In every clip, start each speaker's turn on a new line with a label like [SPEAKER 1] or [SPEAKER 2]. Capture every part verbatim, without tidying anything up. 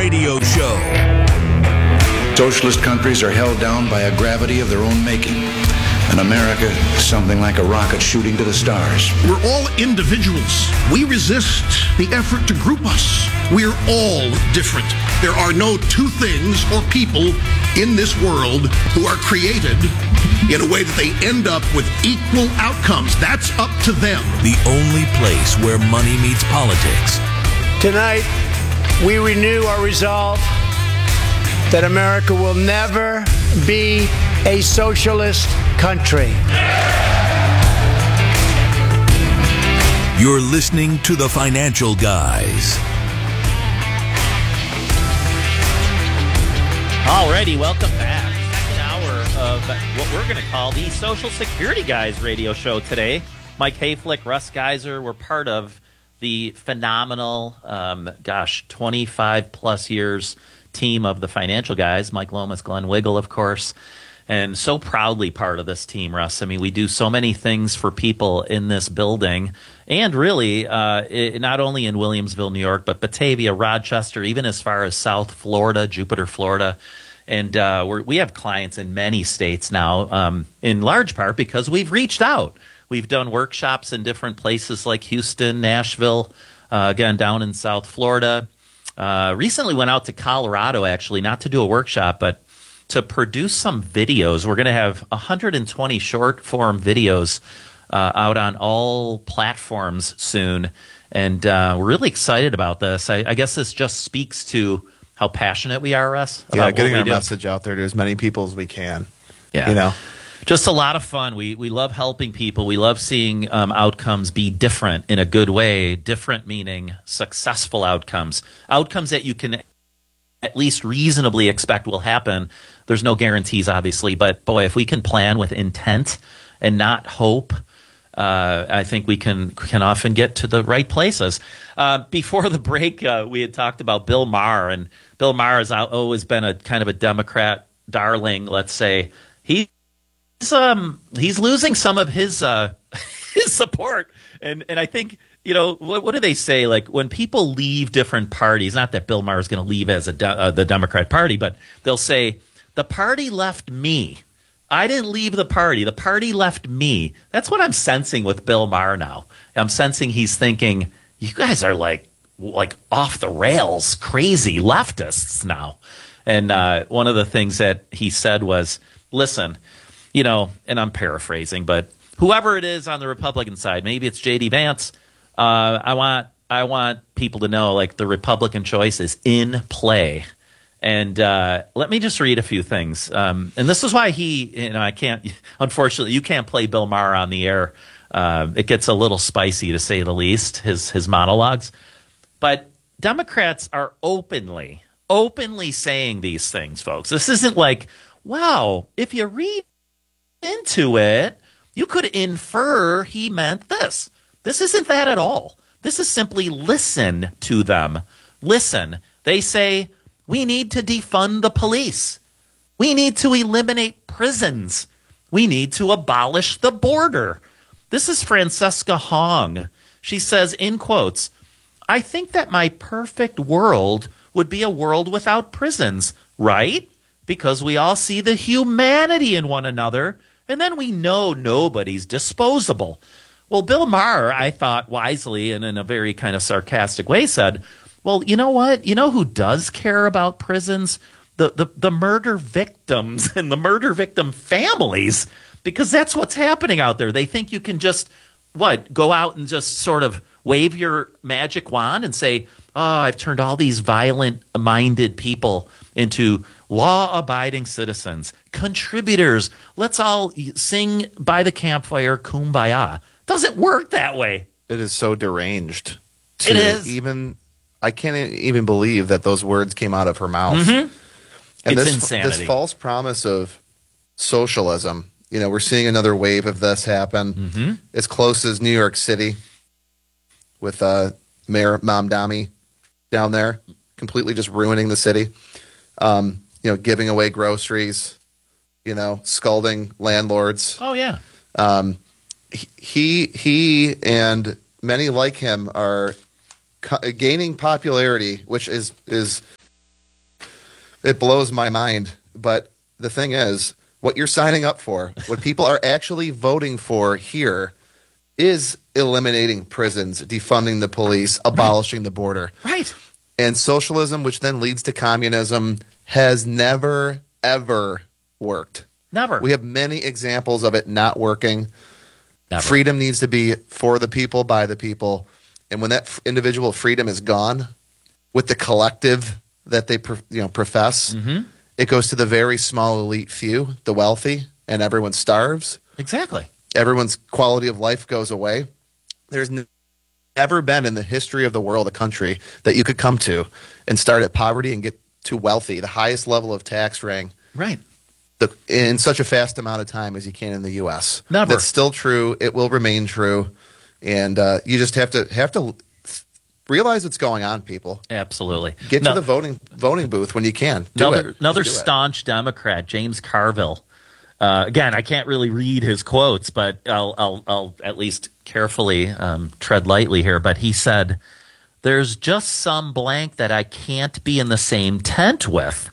[SPEAKER 1] radio show.
[SPEAKER 2] Socialist countries are held down by a gravity of their own making. And America is something like a rocket shooting to the stars.
[SPEAKER 3] We're all individuals. We resist the effort to group us. We're all different. There are no two things or people in this world who are created in a way that they end up with equal outcomes. That's up to them.
[SPEAKER 1] The only place where money meets politics.
[SPEAKER 4] Tonight, we renew our resolve that America will never be a socialist country.
[SPEAKER 1] You're listening to The Financial Guys.
[SPEAKER 5] Alrighty, welcome back. Second hour of what we're going to call the Social Security Guys radio show today. Mike Hayflick, Russ Geiser, we're part of the phenomenal, um, gosh, twenty-five plus years team of The Financial Guys. Mike Lomas, Glenn Wiggle, of course. And so proudly part of this team, Russ. I mean, we do so many things for people in this building, and really uh, it, not only in Williamsville, New York, but Batavia, Rochester, even as far as South Florida, Jupiter, Florida. And uh, we're, we have clients in many states now, um, in large part because we've reached out. We've done workshops in different places like Houston, Nashville, uh, again, down in South Florida. Uh, recently went out to Colorado, actually, not to do a workshop, but to produce some videos. We're going to have one hundred twenty short-form videos uh, out on all platforms soon, and uh, we're really excited about this. I, I guess this just speaks to how passionate we are, Russ.
[SPEAKER 6] Yeah,
[SPEAKER 5] about
[SPEAKER 6] getting
[SPEAKER 5] what we
[SPEAKER 6] our
[SPEAKER 5] do.
[SPEAKER 6] message out there to as many people as we can.
[SPEAKER 5] Yeah,
[SPEAKER 6] you know,
[SPEAKER 5] just a lot of fun. We we love helping people. We love seeing um, outcomes be different in a good way. Different meaning successful outcomes, outcomes that you can at least reasonably expect will happen. There's no guarantees, obviously, but boy, if we can plan with intent and not hope, uh, I think we can can often get to the right places. Uh, before the break, uh, we had talked about Bill Maher, and Bill Maher has always been a kind of a Democrat darling, let's say. He's um he's losing some of his uh, his support, and and I think. You know, what, what do they say? Like, when people leave different parties, not that Bill Maher is going to leave as a de- uh, the Democrat Party, but they'll say, the party left me. I didn't leave the party. The party left me. That's what I'm sensing with Bill Maher now. I'm sensing he's thinking, you guys are like, like off the rails, crazy leftists now. And uh, one of the things that he said was, listen, you know, and I'm paraphrasing, but whoever it is on the Republican side, maybe it's J D Vance, Uh, I want I want people to know, like, the Republican choice is in play. And uh, let me just read a few things. Um, and this is why he, you know, I can't, unfortunately, you can't play Bill Maher on the air. Uh, it gets a little spicy, to say the least, his his monologues. But Democrats are openly, openly saying these things, folks. This isn't like, wow, if you read into it, you could infer he meant this. This isn't that at all. This is simply listen to them. Listen. They say, we need to defund the police. We need to eliminate prisons. We need to abolish the border. This is Francesca Hong. She says, in quotes, I think that my perfect world would be a world without prisons, right? Because we all see the humanity in one another, and then we know nobody's disposable. Well, Bill Maher, I thought wisely and in a very kind of sarcastic way, said, well, you know what? You know who does care about prisons? The, the, the murder victims and the murder victim families, because that's what's happening out there. They think you can just, what, go out and just sort of wave your magic wand and say, oh, I've turned all these violent-minded people into law-abiding citizens, contributors. Let's all sing by the campfire, kumbaya. Doesn't work that way.
[SPEAKER 6] it is so deranged. To
[SPEAKER 5] It is.
[SPEAKER 6] Even I can't even believe that those words came out of her mouth.
[SPEAKER 5] Mm-hmm.
[SPEAKER 6] And
[SPEAKER 5] It's
[SPEAKER 6] this
[SPEAKER 5] insanity.
[SPEAKER 6] this false promise of socialism. You know, we're seeing another wave of this happen.
[SPEAKER 5] Mm-hmm.
[SPEAKER 6] As close as New York City, with uh, Mayor Mamdani down there, completely just ruining the city. Um, you know, giving away groceries. You know, scalding landlords.
[SPEAKER 5] Oh yeah.
[SPEAKER 6] Um, he he and many like him are co- gaining popularity, which is is It blows my mind. But the thing is, what you're signing up for, what people are actually voting for here, is eliminating prisons, defunding the police, abolishing the border.
[SPEAKER 5] Right.
[SPEAKER 6] And socialism, which then leads to communism, has never, ever worked.
[SPEAKER 5] Never.
[SPEAKER 6] We have many examples of it not working.
[SPEAKER 5] Never.
[SPEAKER 6] Freedom needs to be for the people, by the people. And when that f- individual freedom is gone, with the collective that they pro- you know profess,
[SPEAKER 5] Mm-hmm.
[SPEAKER 6] it goes to the very small elite few, the wealthy, and everyone starves.
[SPEAKER 5] Exactly.
[SPEAKER 6] Everyone's quality of life goes away. There's n- never been in the history of the world a country that you could come to and start at poverty and get to wealthy, the highest level of tax rang,
[SPEAKER 5] Right.
[SPEAKER 6] the, in such a fast amount of time as you can in the U S.
[SPEAKER 5] Never.
[SPEAKER 6] That's still true. It will remain true, and uh, you just have to have to realize what's going on. People,
[SPEAKER 5] Absolutely.
[SPEAKER 6] get
[SPEAKER 5] No-
[SPEAKER 6] to the voting voting booth when you can. Do
[SPEAKER 5] another
[SPEAKER 6] it.
[SPEAKER 5] another
[SPEAKER 6] Do it.
[SPEAKER 5] staunch Democrat, James Carville. Uh, again, I can't really read his quotes, but I'll I'll, I'll at least carefully um, tread lightly here. But he said, "There's just some blank that I can't be in the same tent with.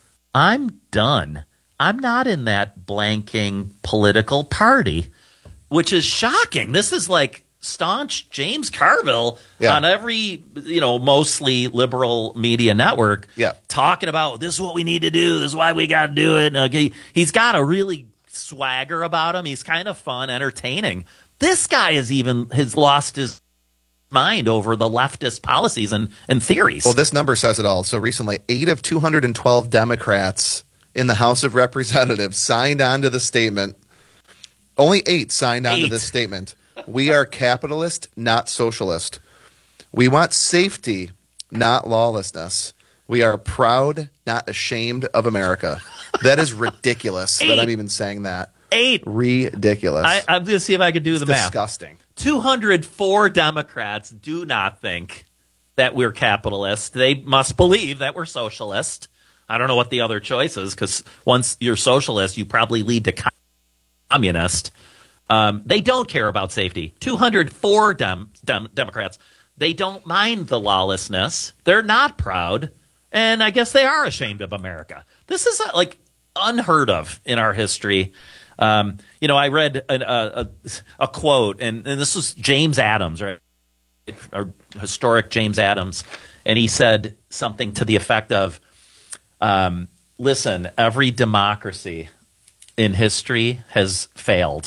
[SPEAKER 5] I'm done. I'm not in that blanking political party," which is shocking. This is like staunch James Carville
[SPEAKER 6] Yeah.
[SPEAKER 5] on every, you know, mostly liberal media network,
[SPEAKER 6] Yeah.
[SPEAKER 5] talking about this is what we need to do. This is why we got to do it. Okay. He's got a really swagger about him. He's kind of fun, entertaining. This guy is even has lost his mind over the leftist policies and, and theories.
[SPEAKER 6] Well, this number says it all. So recently, eight of two hundred twelve Democrats in the House of Representatives signed on to the statement. Only eight signed on to
[SPEAKER 5] Eight.
[SPEAKER 6] this statement. We are capitalist, not socialist. We want safety, not lawlessness. We are proud, not ashamed of America. That is ridiculous that I'm even saying that.
[SPEAKER 5] Eight.
[SPEAKER 6] Ridiculous.
[SPEAKER 5] I, I'm going to see if I can do the math.
[SPEAKER 6] Disgusting.
[SPEAKER 5] two hundred four Democrats do not think that we're capitalist. They must believe that we're socialist. I don't know what the other choice is, because once you're socialist, you probably lead to communist. Um, they don't care about safety. two hundred four dem- dem- Democrats. They don't mind the lawlessness. They're not proud. And I guess they are ashamed of America. This is uh, like unheard of in our history. Um, you know, I read an, a, a, a quote, and, and this was James Adams, right? Or historic James Adams. And he said something to the effect of, um, listen, every democracy in history has failed.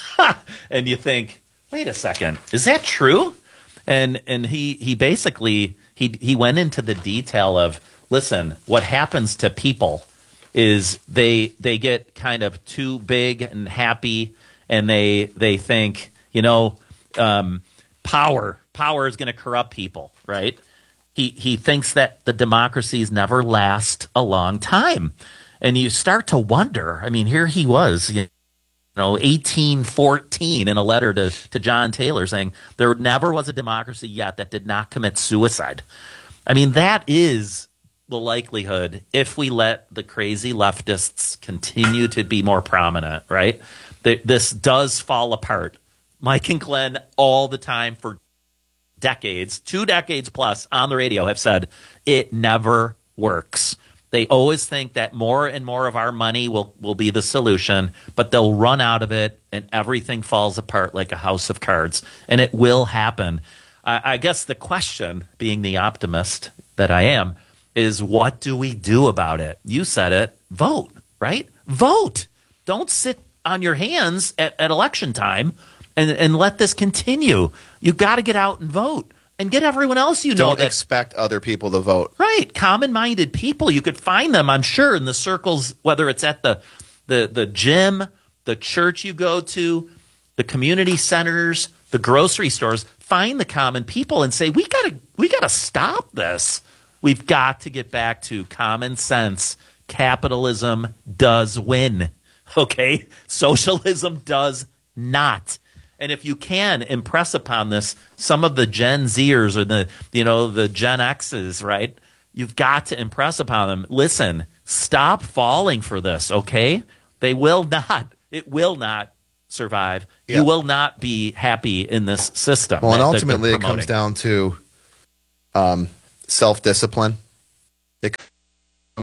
[SPEAKER 5] And you think, wait a second, is that true? And and he he basically he he went into the detail of, listen, what happens to people is they they get kind of too big and happy, and they they think, you know, um, power power is going to corrupt people, right? He he thinks that the democracies never last a long time, and you start to wonder. I mean, here he was, you know, eighteen fourteen, in a letter to to John Taylor saying there never was a democracy yet that did not commit suicide. I mean, that is the likelihood if we let the crazy leftists continue to be more prominent, right? That this does fall apart. Mike and Glenn all the time for decades, two decades plus on the radio have said it never works. They always think that more and more of our money will, will be the solution, but they'll run out of it and everything falls apart like a house of cards. And it will happen. I, I guess the question, being the optimist that I am, is what do we do about it? You said it. Vote, right? Vote. Don't sit on your hands at, at election time and, and let this continue. You've got to get out and vote. And get everyone else you know.
[SPEAKER 6] Don't
[SPEAKER 5] that,
[SPEAKER 6] expect other people to vote.
[SPEAKER 5] Right. Common-minded people. You could find them, I'm sure, in the circles, whether it's at the, the, the gym, the church you go to, the community centers, the grocery stores. Find the common people and say, we gotta we gotta stop this. We've got to get back to common sense. Capitalism does win. Okay? Socialism does not. And if you can impress upon this some of the Gen Zers or the, you know, the Gen X's, right? You've got to impress upon them. Listen, stop falling for this, okay? They will not. It will not survive.
[SPEAKER 6] Yeah.
[SPEAKER 5] You will not be happy in this system.
[SPEAKER 6] Well, and
[SPEAKER 5] that- that
[SPEAKER 6] ultimately
[SPEAKER 5] they're
[SPEAKER 6] it comes
[SPEAKER 5] promoting.
[SPEAKER 6] down to um, self-discipline. It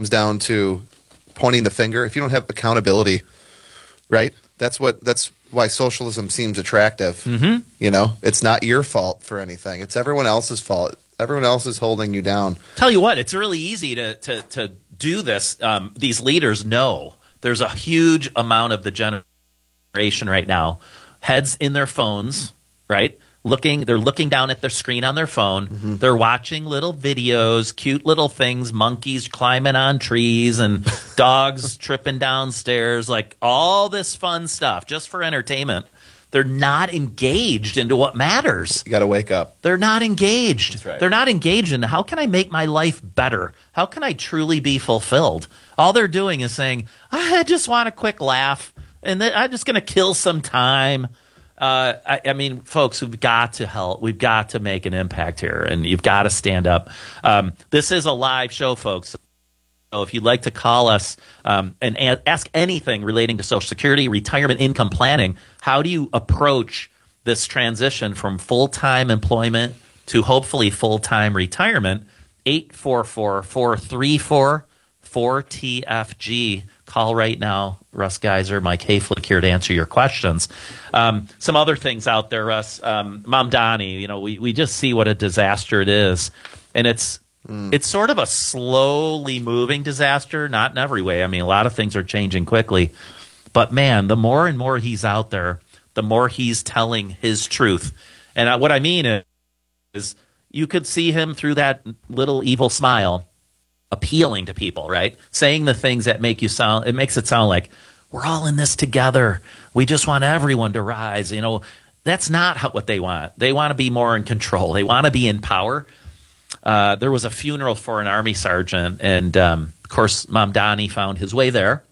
[SPEAKER 6] comes down to pointing the finger. If you don't have accountability, right? That's what. That's why socialism seems attractive.
[SPEAKER 5] Mm-hmm.
[SPEAKER 6] You know, it's not your fault for anything. It's everyone else's fault. Everyone else is holding you down.
[SPEAKER 5] Tell you what, it's really easy to to to do this. Um, these leaders know there's a huge amount of the generation right now heads in their phones, right? Looking, they're looking down at their screen on their phone. Mm-hmm. They're watching little videos, cute little things, monkeys climbing on trees and dogs tripping downstairs, like all this fun stuff just for entertainment. They're not engaged into what matters.
[SPEAKER 6] You got to wake up.
[SPEAKER 5] They're not engaged.
[SPEAKER 6] That's right.
[SPEAKER 5] They're not engaged in how can I make my life better? How can I truly be fulfilled? All they're doing is saying, I just want a quick laugh, and then I'm just going to kill some time. Uh, I, I mean, folks, we've got to help. We've got to make an impact here, and you've got to stand up. Um, this is a live show, folks. So if you'd like to call us um, and a- ask anything relating to Social Security, retirement income planning, how do you approach this transition from full-time employment to hopefully full-time retirement? eight four four, four three four, four T F G. Call right now. Russ Geiser, Mike Hayflick here to answer your questions. Um, some other things out there, Russ. Um, Mamdani, you know, we, we just see what a disaster it is. And it's mm. it's sort of a slowly moving disaster, not in every way. I mean, a lot of things are changing quickly. But, man, the more and more he's out there, the more he's telling his truth. And I, what I mean is, is you could see him through that little evil smile appealing to people, right? Saying the things that make you sound, it makes it sound like we're all in this together. We just want everyone to rise. You know, that's not how, what they want. They want to be more in control. They want to be in power. Uh, there was a funeral for an Army sergeant, and um, of course, Mamdani found his way there,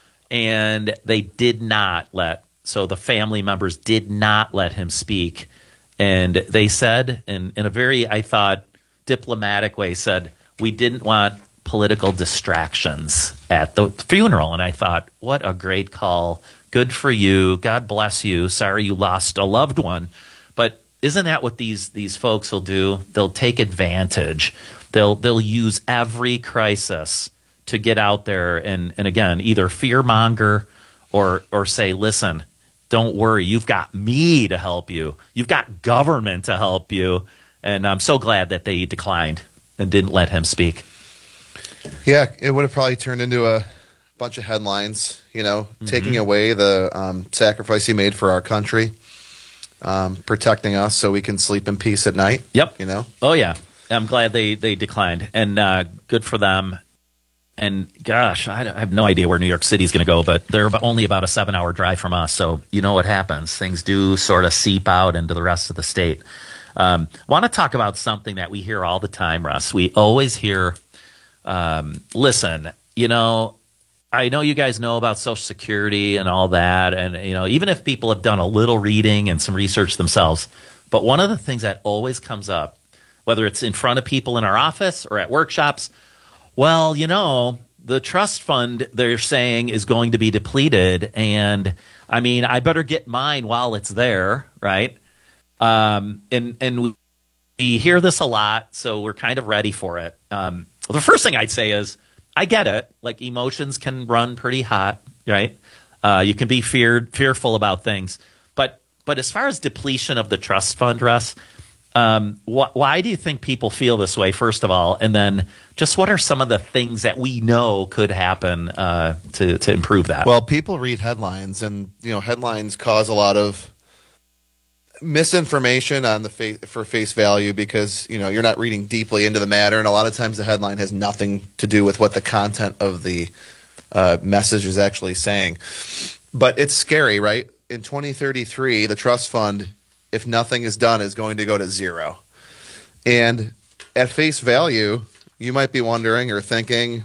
[SPEAKER 5] and they did not let, so the family members did not let him speak. And they said, in, in a very, I thought, diplomatic way, said, we didn't want political distractions at the funeral. And I thought, what a great call. Good for you. God bless you. Sorry you lost a loved one. But isn't that what these these folks will do? They'll take advantage. They'll they'll use every crisis to get out there and, and again, either fear monger or or say, listen, don't worry. You've got me to help you. You've got government to help you. And I'm so glad that they declined and didn't let him speak.
[SPEAKER 6] Yeah, it would have probably turned into a bunch of headlines, you know, mm-hmm. taking away the um, sacrifice he made for our country, um, protecting us so we can sleep in peace at night.
[SPEAKER 5] Yep.
[SPEAKER 6] You know?
[SPEAKER 5] Oh, yeah. I'm glad they, they declined. And uh, good for them. And gosh, I, I have no idea where New York City is going to go, but they're only about a seven-hour drive from us. So you know what happens. Things do sort of seep out into the rest of the state. Um, want to talk about something that we hear all the time, Russ. We always hear, um, listen, you know, I know you guys know about Social Security and all that. And, you know, even if people have done a little reading and some research themselves, but one of the things that always comes up, whether it's in front of people in our office or at workshops, well, you know, the trust fund they're saying is going to be depleted. And I mean, I better get mine while it's there, right? Um, and, and we hear this a lot, so we're kind of ready for it. Um, the first thing I'd say is, I get it. Like, emotions can run pretty hot, right? Uh, you can be feared, fearful about things. But, but as far as depletion of the trust fund, Russ, um, wh- why do you think people feel this way, first of all? And then just what are some of the things that we know could happen uh, to, to improve that?
[SPEAKER 6] Well, people read headlines, and, you know, headlines cause a lot of misinformation on the fa- for face value because, you know, you're not reading deeply into the matter, and a lot of times the headline has nothing to do with what the content of the uh, message is actually saying. But it's scary, right? In twenty thirty-three, the trust fund, if nothing is done, is going to go to zero. And at face value, you might be wondering or thinking,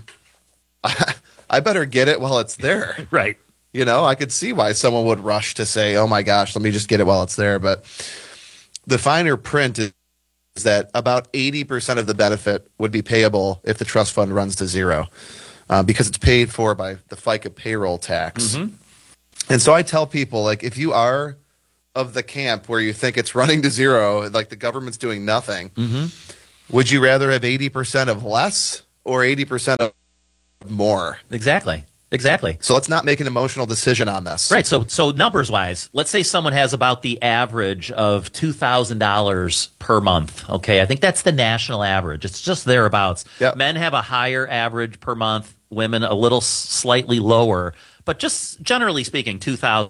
[SPEAKER 6] I better get it while it's there.
[SPEAKER 5] Right.
[SPEAKER 6] You know, I could see why someone would rush to say, oh, my gosh, let me just get it while it's there. But the finer print is that about eighty percent of the benefit would be payable if the trust fund runs to zero uh, because it's paid for by the FICA payroll tax. Mm-hmm. And so I tell people, like, if you are of the camp where you think it's running to zero, like the government's doing nothing, mm-hmm. would you rather have eighty percent of less or eighty percent of more.
[SPEAKER 5] Exactly. Exactly.
[SPEAKER 6] So let's not make an emotional decision on this.
[SPEAKER 5] Right. So, so numbers wise, let's say someone has about the average of two thousand dollars per month. Okay. I think that's the national average. It's just thereabouts.
[SPEAKER 6] Yep.
[SPEAKER 5] Men have a higher average per month, women a little slightly lower, but just generally speaking, two thousand.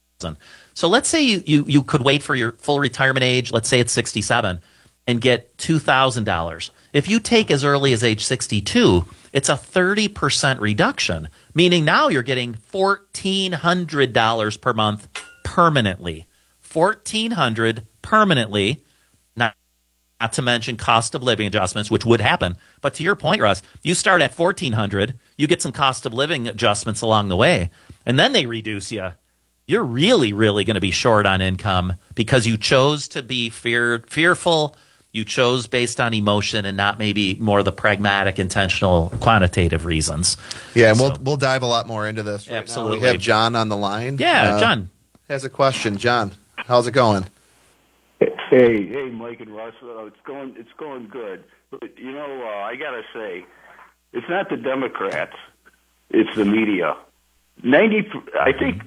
[SPEAKER 5] So let's say you, you, you could wait for your full retirement age. Let's say it's sixty-seven and get two thousand dollars. If you take as early as age sixty-two, it's a thirty percent reduction, meaning now you're getting fourteen hundred dollars per month permanently. fourteen hundred dollars permanently, not, not to mention cost of living adjustments, which would happen. But to your point, Russ, you start at fourteen hundred dollars, you get some cost of living adjustments along the way, and then they reduce you. You're really, really going to be short on income because you chose to be fear, fearful. You chose based on emotion and not maybe more the pragmatic, intentional, quantitative reasons.
[SPEAKER 6] Yeah, and
[SPEAKER 5] So-
[SPEAKER 6] we'll we'll dive a lot more into this. Right now.
[SPEAKER 5] Absolutely.
[SPEAKER 6] We have John on the line.
[SPEAKER 5] Yeah,
[SPEAKER 6] Uh,
[SPEAKER 5] John.
[SPEAKER 6] has a question. John, how's it going?
[SPEAKER 7] Hey, hey, Mike and Russ. Uh, it's going, it's going good. But you know, uh, I gotta say, it's not the Democrats; it's the media. Ninety, I think.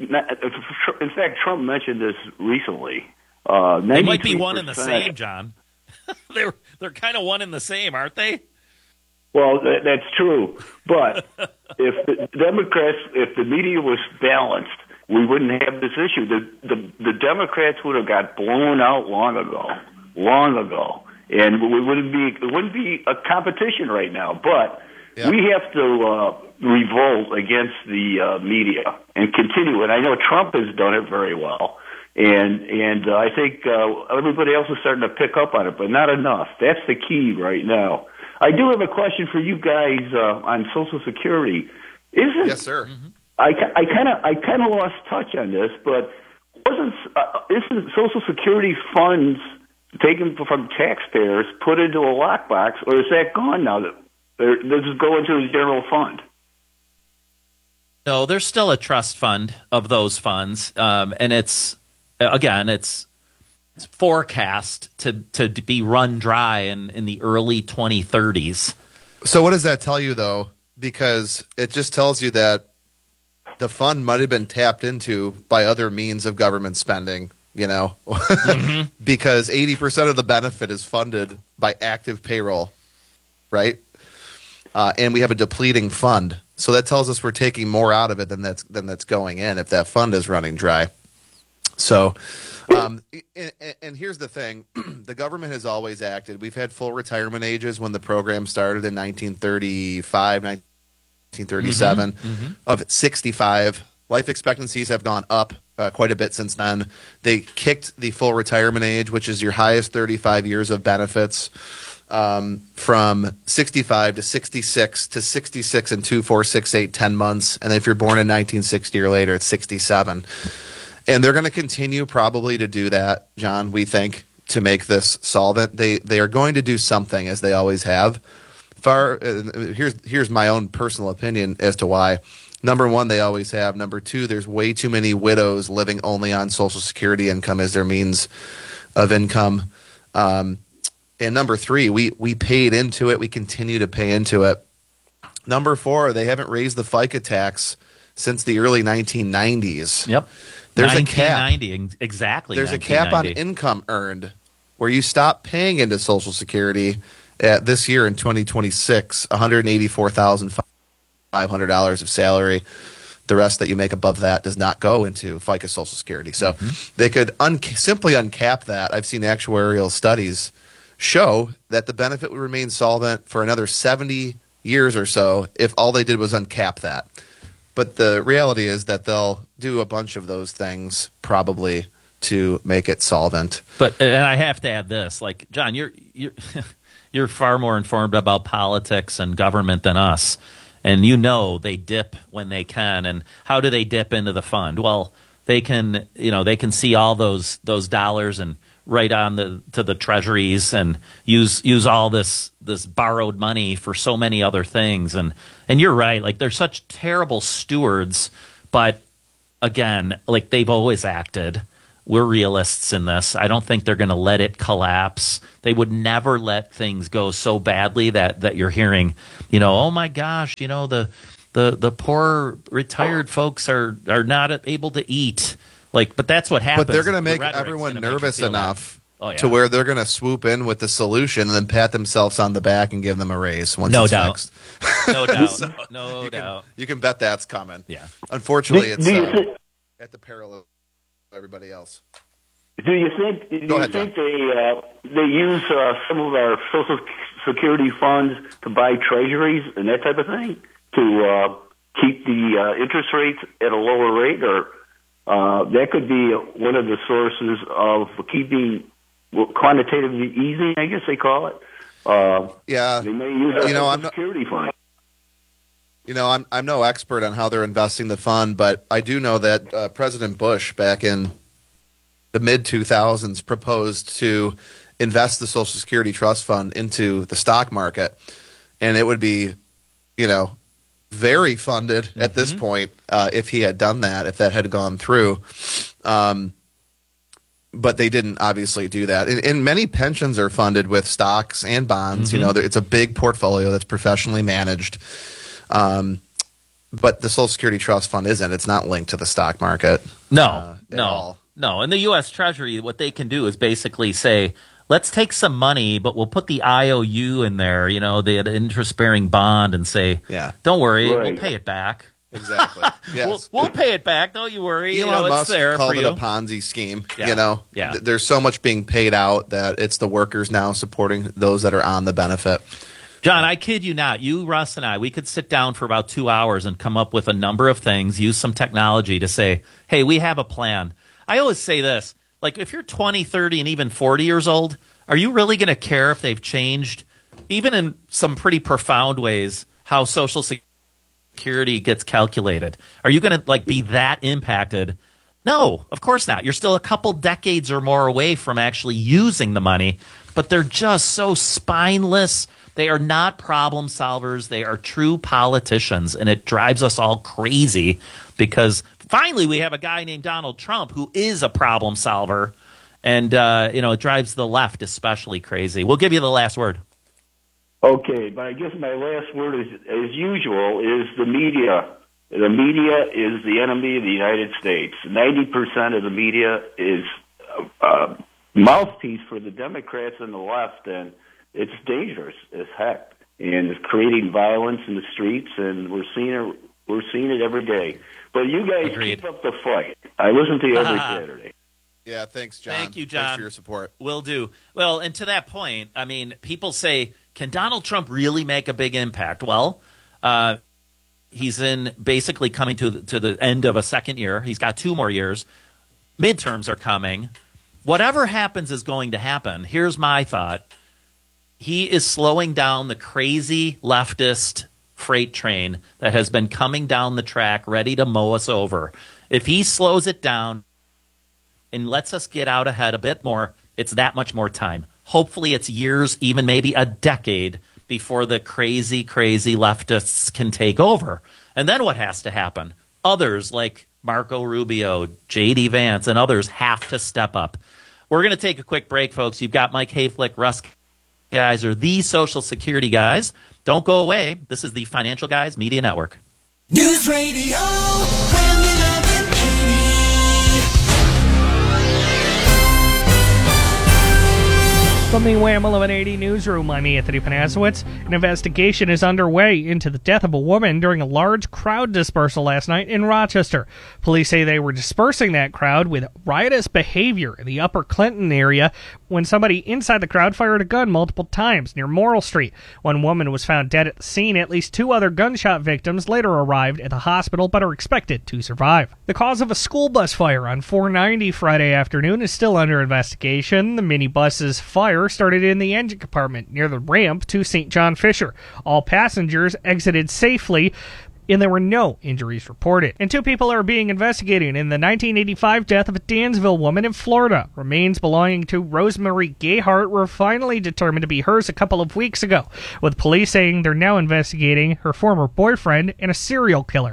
[SPEAKER 7] In fact, Trump mentioned this recently. Uh,
[SPEAKER 5] They might be one and the same, John. they're they're kind of one and the same, aren't they?
[SPEAKER 7] Well, that, that's true. But if the Democrats, if the media was balanced, we wouldn't have this issue. The, the the Democrats would have got blown out long ago, long ago, and we wouldn't be it wouldn't be a competition right now. But
[SPEAKER 6] Yeah.
[SPEAKER 7] we have to uh, revolt against the uh, media and continue. And I know Trump has done it very well. And and uh, I think uh, everybody else is starting to pick up on it, but not enough. That's the key right now. I do have a question for you guys uh, on Social Security. Isn't
[SPEAKER 6] Yes, sir.
[SPEAKER 7] I I kind of I kind of lost touch on this, but wasn't uh, isn't Social Security funds taken from taxpayers put into a lockbox, or is that gone now? That they're- this is going to the general fund.
[SPEAKER 5] No, there's still a trust fund of those funds, um, and it's again, it's, it's forecast to to be run dry in, in the early twenty thirties.
[SPEAKER 6] So what does that tell you, though? Because it just tells you that the fund might have been tapped into by other means of government spending, you know, mm-hmm. because eighty percent of the benefit is funded by active payroll, right? Uh, and we have a depleting fund. So that tells us we're taking more out of it than that's than that's going in if that fund is running dry. So, um, and, and here's the thing. The government has always acted. We've had full retirement ages when the program started in nineteen thirty-five, nineteen thirty-seven, mm-hmm, mm-hmm. of sixty-five. Life expectancies have gone up uh, quite a bit since then. They kicked the full retirement age, which is your highest thirty-five years of benefits, um, from sixty-five to sixty-six to sixty-six and two, four, six, eight, ten months. And if you're born in nineteen sixty or later, it's sixty-seven. And they're going to continue probably to do that, John, we think, to make this solvent. They they are going to do something, as they always have. Far uh, here's here's my own personal opinion as to why. Number one, they always have. Number two, there's way too many widows living only on Social Security income as their means of income. Um, and number three, we we paid into it. We continue to pay into it. Number four, they haven't raised the FICA tax since the early nineteen nineties.
[SPEAKER 5] Yep.
[SPEAKER 6] There's a cap.
[SPEAKER 5] nineteen ninety, exactly.
[SPEAKER 6] There's a cap on income earned where you stop paying into Social Security at this year in twenty twenty-six, one hundred eighty-four thousand five hundred dollars of salary. The rest that you make above that does not go into FICA Social Security. So mm-hmm. they could un- simply uncap that. I've seen actuarial studies show that the benefit would remain solvent for another seventy years or so if all they did was uncap that. But the reality is that they'll do a bunch of those things probably to make it solvent.
[SPEAKER 5] But and I have to add this, like John, you're you're you're far more informed about politics and government than us, and you know they dip when they can. And how do they dip into the fund? Well, they can you know they can see all those those dollars and right on the to the treasuries and use use all this this borrowed money for so many other things. And and you're right, like they're such terrible stewards, but again, like they've always acted. We're realists in this. I don't think they're going to let it collapse. They would never let things go so badly that, that you're hearing, you know, oh my gosh, you know, the the the poor retired folks are are not able to eat. Like, but that's what happens.
[SPEAKER 6] But they're going to
[SPEAKER 5] The
[SPEAKER 6] make
[SPEAKER 5] rhetoric's
[SPEAKER 6] everyone
[SPEAKER 5] gonna make you
[SPEAKER 6] nervous
[SPEAKER 5] feel
[SPEAKER 6] enough
[SPEAKER 5] that. Oh, yeah.
[SPEAKER 6] to where they're going to swoop in with the solution and then pat themselves on the back and give them a raise once
[SPEAKER 5] No
[SPEAKER 6] it's
[SPEAKER 5] doubt.
[SPEAKER 6] fixed.
[SPEAKER 5] No doubt.
[SPEAKER 6] So
[SPEAKER 5] no
[SPEAKER 6] you
[SPEAKER 5] doubt.
[SPEAKER 6] Can, you can bet that's coming.
[SPEAKER 5] Yeah.
[SPEAKER 6] Unfortunately,
[SPEAKER 7] Do-
[SPEAKER 6] it's
[SPEAKER 7] do you
[SPEAKER 6] uh,
[SPEAKER 7] think-
[SPEAKER 6] at the peril of everybody else.
[SPEAKER 7] Do you think? Do
[SPEAKER 6] Go
[SPEAKER 7] you
[SPEAKER 6] ahead,
[SPEAKER 7] think they uh, they use uh, some of our Social Security funds to buy treasuries and that type of thing to uh, keep the uh, interest rates at a lower rate, or uh, that could be one of the sources of keeping well, quantitative easing, I guess they call it. Uh,
[SPEAKER 6] Yeah,
[SPEAKER 7] they may use our
[SPEAKER 6] you know,
[SPEAKER 7] Social
[SPEAKER 6] I'm not,
[SPEAKER 7] Security fund.
[SPEAKER 6] you know, I'm I'm no expert on how they're investing the fund, but I do know that uh, President Bush back in the mid two thousands proposed to invest the Social Security Trust Fund into the stock market, and it would be, you know, very funded mm-hmm. at this point uh, if he had done that, if that had gone through. Um, but they didn't obviously do that. And, and many pensions are funded with stocks and bonds. Mm-hmm. You know, it's a big portfolio that's professionally managed. Um, but the Social Security Trust Fund isn't. It's not linked to the stock market.
[SPEAKER 5] No,
[SPEAKER 6] uh,
[SPEAKER 5] no.
[SPEAKER 6] all.
[SPEAKER 5] No, in the U S Treasury, what they can do is basically say, let's take some money, but we'll put the I O U in there, you know, the interest-bearing bond, and say,
[SPEAKER 6] yeah.
[SPEAKER 5] don't worry,
[SPEAKER 7] Right.
[SPEAKER 5] we'll pay it back.
[SPEAKER 6] Exactly. Yes.
[SPEAKER 5] we'll, we'll pay it back. Don't you worry.
[SPEAKER 6] Elon
[SPEAKER 5] you know,
[SPEAKER 6] Musk
[SPEAKER 5] it's there
[SPEAKER 6] called
[SPEAKER 5] for
[SPEAKER 6] it
[SPEAKER 5] you.
[SPEAKER 6] a Ponzi scheme.
[SPEAKER 5] Yeah.
[SPEAKER 6] You know,
[SPEAKER 5] Yeah.
[SPEAKER 6] Th- there's so much being paid out that it's the workers now supporting those that are on the benefit.
[SPEAKER 5] John, I kid you not. You, Russ, and I, we could sit down for about two hours and come up with a number of things, use some technology to say, hey, we have a plan. I always say this. Like, if you're twenty, thirty, and even forty years old, are you really going to care if they've changed, even in some pretty profound ways, how Social Security gets calculated? Are you going to, like, be that impacted? No, of course not. You're still a couple decades or more away from actually using the money, but they're just so spineless. They are not problem solvers. They are true politicians, and it drives us all crazy because finally we have a guy named Donald Trump who is a problem solver, and uh, you know, it drives the left especially crazy. We'll give you the last word.
[SPEAKER 7] Okay, but I guess my last word is, as usual, is the media. The media is the enemy of the United States. ninety percent of the media is a uh, mouthpiece for the Democrats and the left, and it's dangerous as heck. And it's creating violence in the streets, and we're seeing it, we're seeing it every day. But you guys
[SPEAKER 5] Agreed.
[SPEAKER 7] keep up the fight. I listen to you every Saturday.
[SPEAKER 6] Yeah, thanks, John.
[SPEAKER 5] Thank you, John.
[SPEAKER 6] Thanks for your support.
[SPEAKER 5] Will do. Well, and to that point, I mean, people say, can Donald Trump really make a big impact? Well, uh, he's in basically coming to the, to the end of a second year. He's got two more years. Midterms are coming. Whatever happens is going to happen. Here's my thought. He is slowing down the crazy leftist freight train that has been coming down the track ready to mow us over. If he slows it down and lets us get out ahead a bit more, it's that much more time. Hopefully it's years, even maybe a decade, before the crazy, crazy leftists can take over. And then what has to happen? Others like Marco Rubio, J D Vance, and others have to step up. We're going to take a quick break, folks. You've got Mike Hayflick, Russ Guys, or the Social Security Guys. Don't go away. This is the Financial Guys Media Network.
[SPEAKER 8] News Radio eleven eighty.
[SPEAKER 9] From the Wham eleven eighty newsroom, I'm Anthony Panasowitz. An investigation is underway into the death of a woman during a large crowd dispersal last night in Rochester. Police say they were dispersing that crowd with riotous behavior in the Upper Clinton area when somebody inside the crowd fired a gun multiple times near Morrill Street. One woman was found dead at the scene. At least two other gunshot victims later arrived at the hospital but are expected to survive. The cause of a school bus fire on four ninety Friday afternoon is still under investigation. The minibus's fire started in the engine compartment near the ramp to Saint John Fisher. All passengers exited safely, and there were no injuries reported. And two people are being investigated in the nineteen eighty-five death of a Dansville woman in Florida. Remains belonging to Rosemary Gayhart were finally determined to be hers a couple of weeks ago, with police saying they're now investigating her former boyfriend and a serial killer.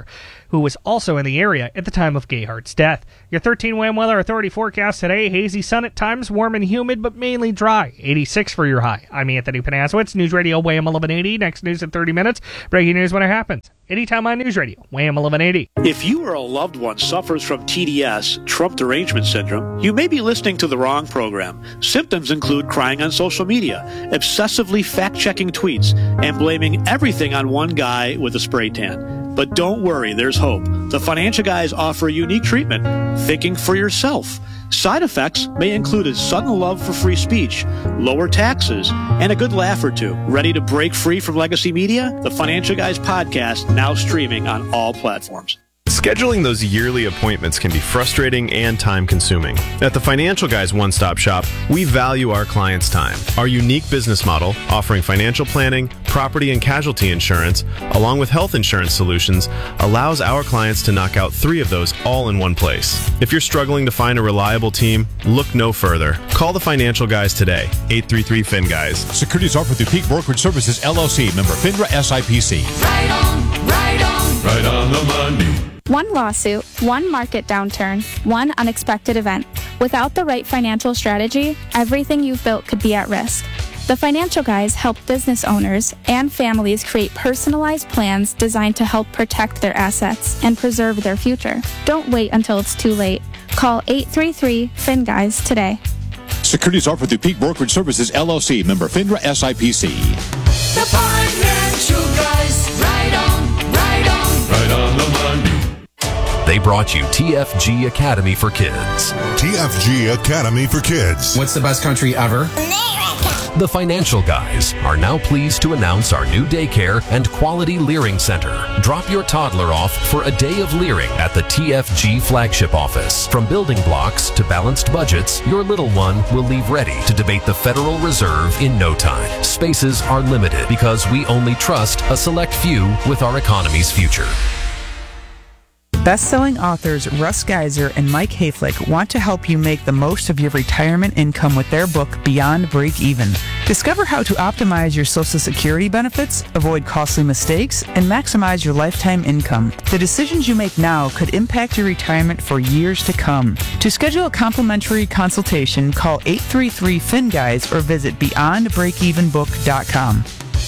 [SPEAKER 9] who was also in the area at the time of Gayhart's death. Your thirteen W A M Weather Authority forecast today: hazy sun at times, warm and humid, but mainly dry. eighty-six for your high. I'm Anthony Panasowitz, News Radio W A M eleven eighty. Next news in thirty minutes. Breaking news when it happens. Anytime on News Radio W A M eleven eighty.
[SPEAKER 10] If you or a loved one suffers from T D S, Trump Derangement Syndrome, you may be listening to the wrong program. Symptoms include crying on social media, obsessively fact-checking tweets, and blaming everything on one guy with a spray tan. But don't worry, there's hope. The Financial Guys offer a unique treatment, thinking for yourself. Side effects may include a sudden love for free speech, lower taxes, and a good laugh or two. Ready to break free from legacy media? The Financial Guys podcast, now streaming on all platforms.
[SPEAKER 11] Scheduling those yearly appointments can be frustrating and time-consuming. At the Financial Guys One-Stop Shop, we value our clients' time. Our unique business model, offering financial planning, property and casualty insurance, along with health insurance solutions, allows our clients to knock out three of those all in one place. If you're struggling to find a reliable team, look no further. Call the Financial Guys today, eight three three F I N Guys.
[SPEAKER 12] Securities offered through Peak Brokerage Services, L L C, member FINRA S I P C.
[SPEAKER 8] Right on, right on,
[SPEAKER 12] right on the money.
[SPEAKER 13] One lawsuit, one market downturn, one unexpected event. Without the right financial strategy, everything you've built could be at risk. The Financial Guys help business owners and families create personalized plans designed to help protect their assets and preserve their future. Don't wait until it's too late. Call eight three three F I N Guys today.
[SPEAKER 12] Securities offered through Peak Brokerage Services, L L C, member FINRA S I P C.
[SPEAKER 8] The Financial Guys, right on, right on,
[SPEAKER 12] right on the money.
[SPEAKER 1] They brought you T F G Academy for Kids.
[SPEAKER 14] T F G Academy for Kids.
[SPEAKER 15] What's the best country ever?
[SPEAKER 1] The Financial Guys are now pleased to announce our new daycare and quality Leering Center. Drop your toddler off for a day of Leering at the T F G flagship office. From building blocks to balanced budgets, your little one will leave ready to debate the Federal Reserve in no time. Spaces are limited because we only trust a select few with our economy's future.
[SPEAKER 16] Best-selling authors Russ Geiser and Mike Hayflick want to help you make the most of your retirement income with their book, Beyond Break Even. Discover how to optimize your Social Security benefits, avoid costly mistakes, and maximize your lifetime income. The decisions you make now could impact your retirement for years to come. To schedule a complimentary consultation, call eight three three F I N Guys or visit beyond break even book dot com.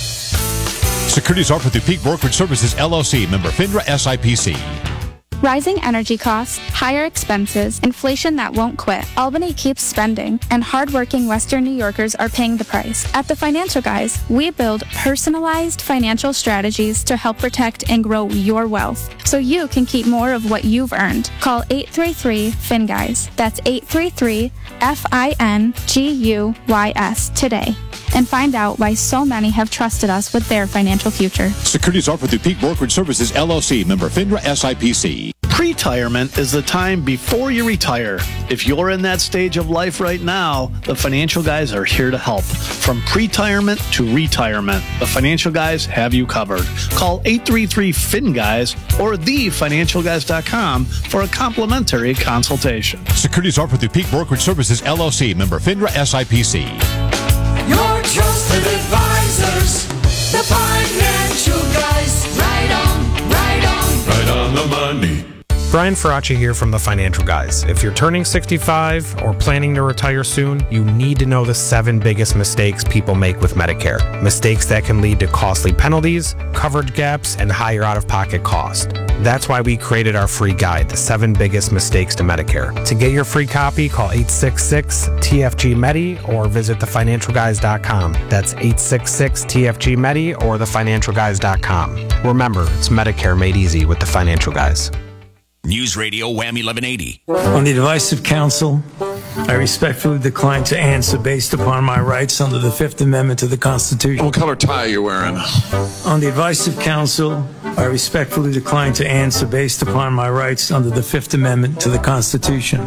[SPEAKER 12] Securities offered through Peak Brokerage Services, L L C, member FINRA S I P C.
[SPEAKER 13] Rising energy costs, higher expenses, inflation that won't quit. Albany keeps spending, and hardworking Western New Yorkers are paying the price. At the Financial Guys, we build personalized financial strategies to help protect and grow your wealth, so you can keep more of what you've earned. Call eight three three F I N Guys. That's eight three three F I N G U Y S today. And find out why so many have trusted us with their financial future.
[SPEAKER 12] Securities offered through Peak Brokerage Services, L L C, member FINRA S I P C.
[SPEAKER 10] Pre-retirement is the time before you retire. If you're in that stage of life right now, the Financial Guys are here to help. From pre-retirement to retirement, the Financial Guys have you covered. Call eight three three F I N Guys or the financial guys dot com for a complimentary consultation.
[SPEAKER 12] Securities offered through Peak Brokerage Services, L L C, member FINRA S I P C.
[SPEAKER 8] Your trusted advisors, the Financial Guys, right on, right on,
[SPEAKER 12] right on the money.
[SPEAKER 17] Brian Faraci here from the Financial Guys. If you're turning sixty-five or planning to retire soon, you need to know the seven biggest mistakes people make with Medicare. Mistakes that can lead to costly penalties, coverage gaps, and higher out-of-pocket cost. That's why we created our free guide, The Seven Biggest Mistakes to Medicare. To get your free copy, call eight six six T F G Medi or visit the financial guys dot com. That's eight six six T F G Medi or the financial guys dot com. Remember, it's Medicare made easy with the Financial Guys.
[SPEAKER 1] News Radio W A M eleven eighty.
[SPEAKER 18] On the advice of counsel, I respectfully decline to answer based upon my rights under the Fifth Amendment to the Constitution.
[SPEAKER 14] What color tie are you wearing?
[SPEAKER 18] On the advice of counsel, I respectfully decline to answer based upon my rights under the Fifth Amendment to the Constitution.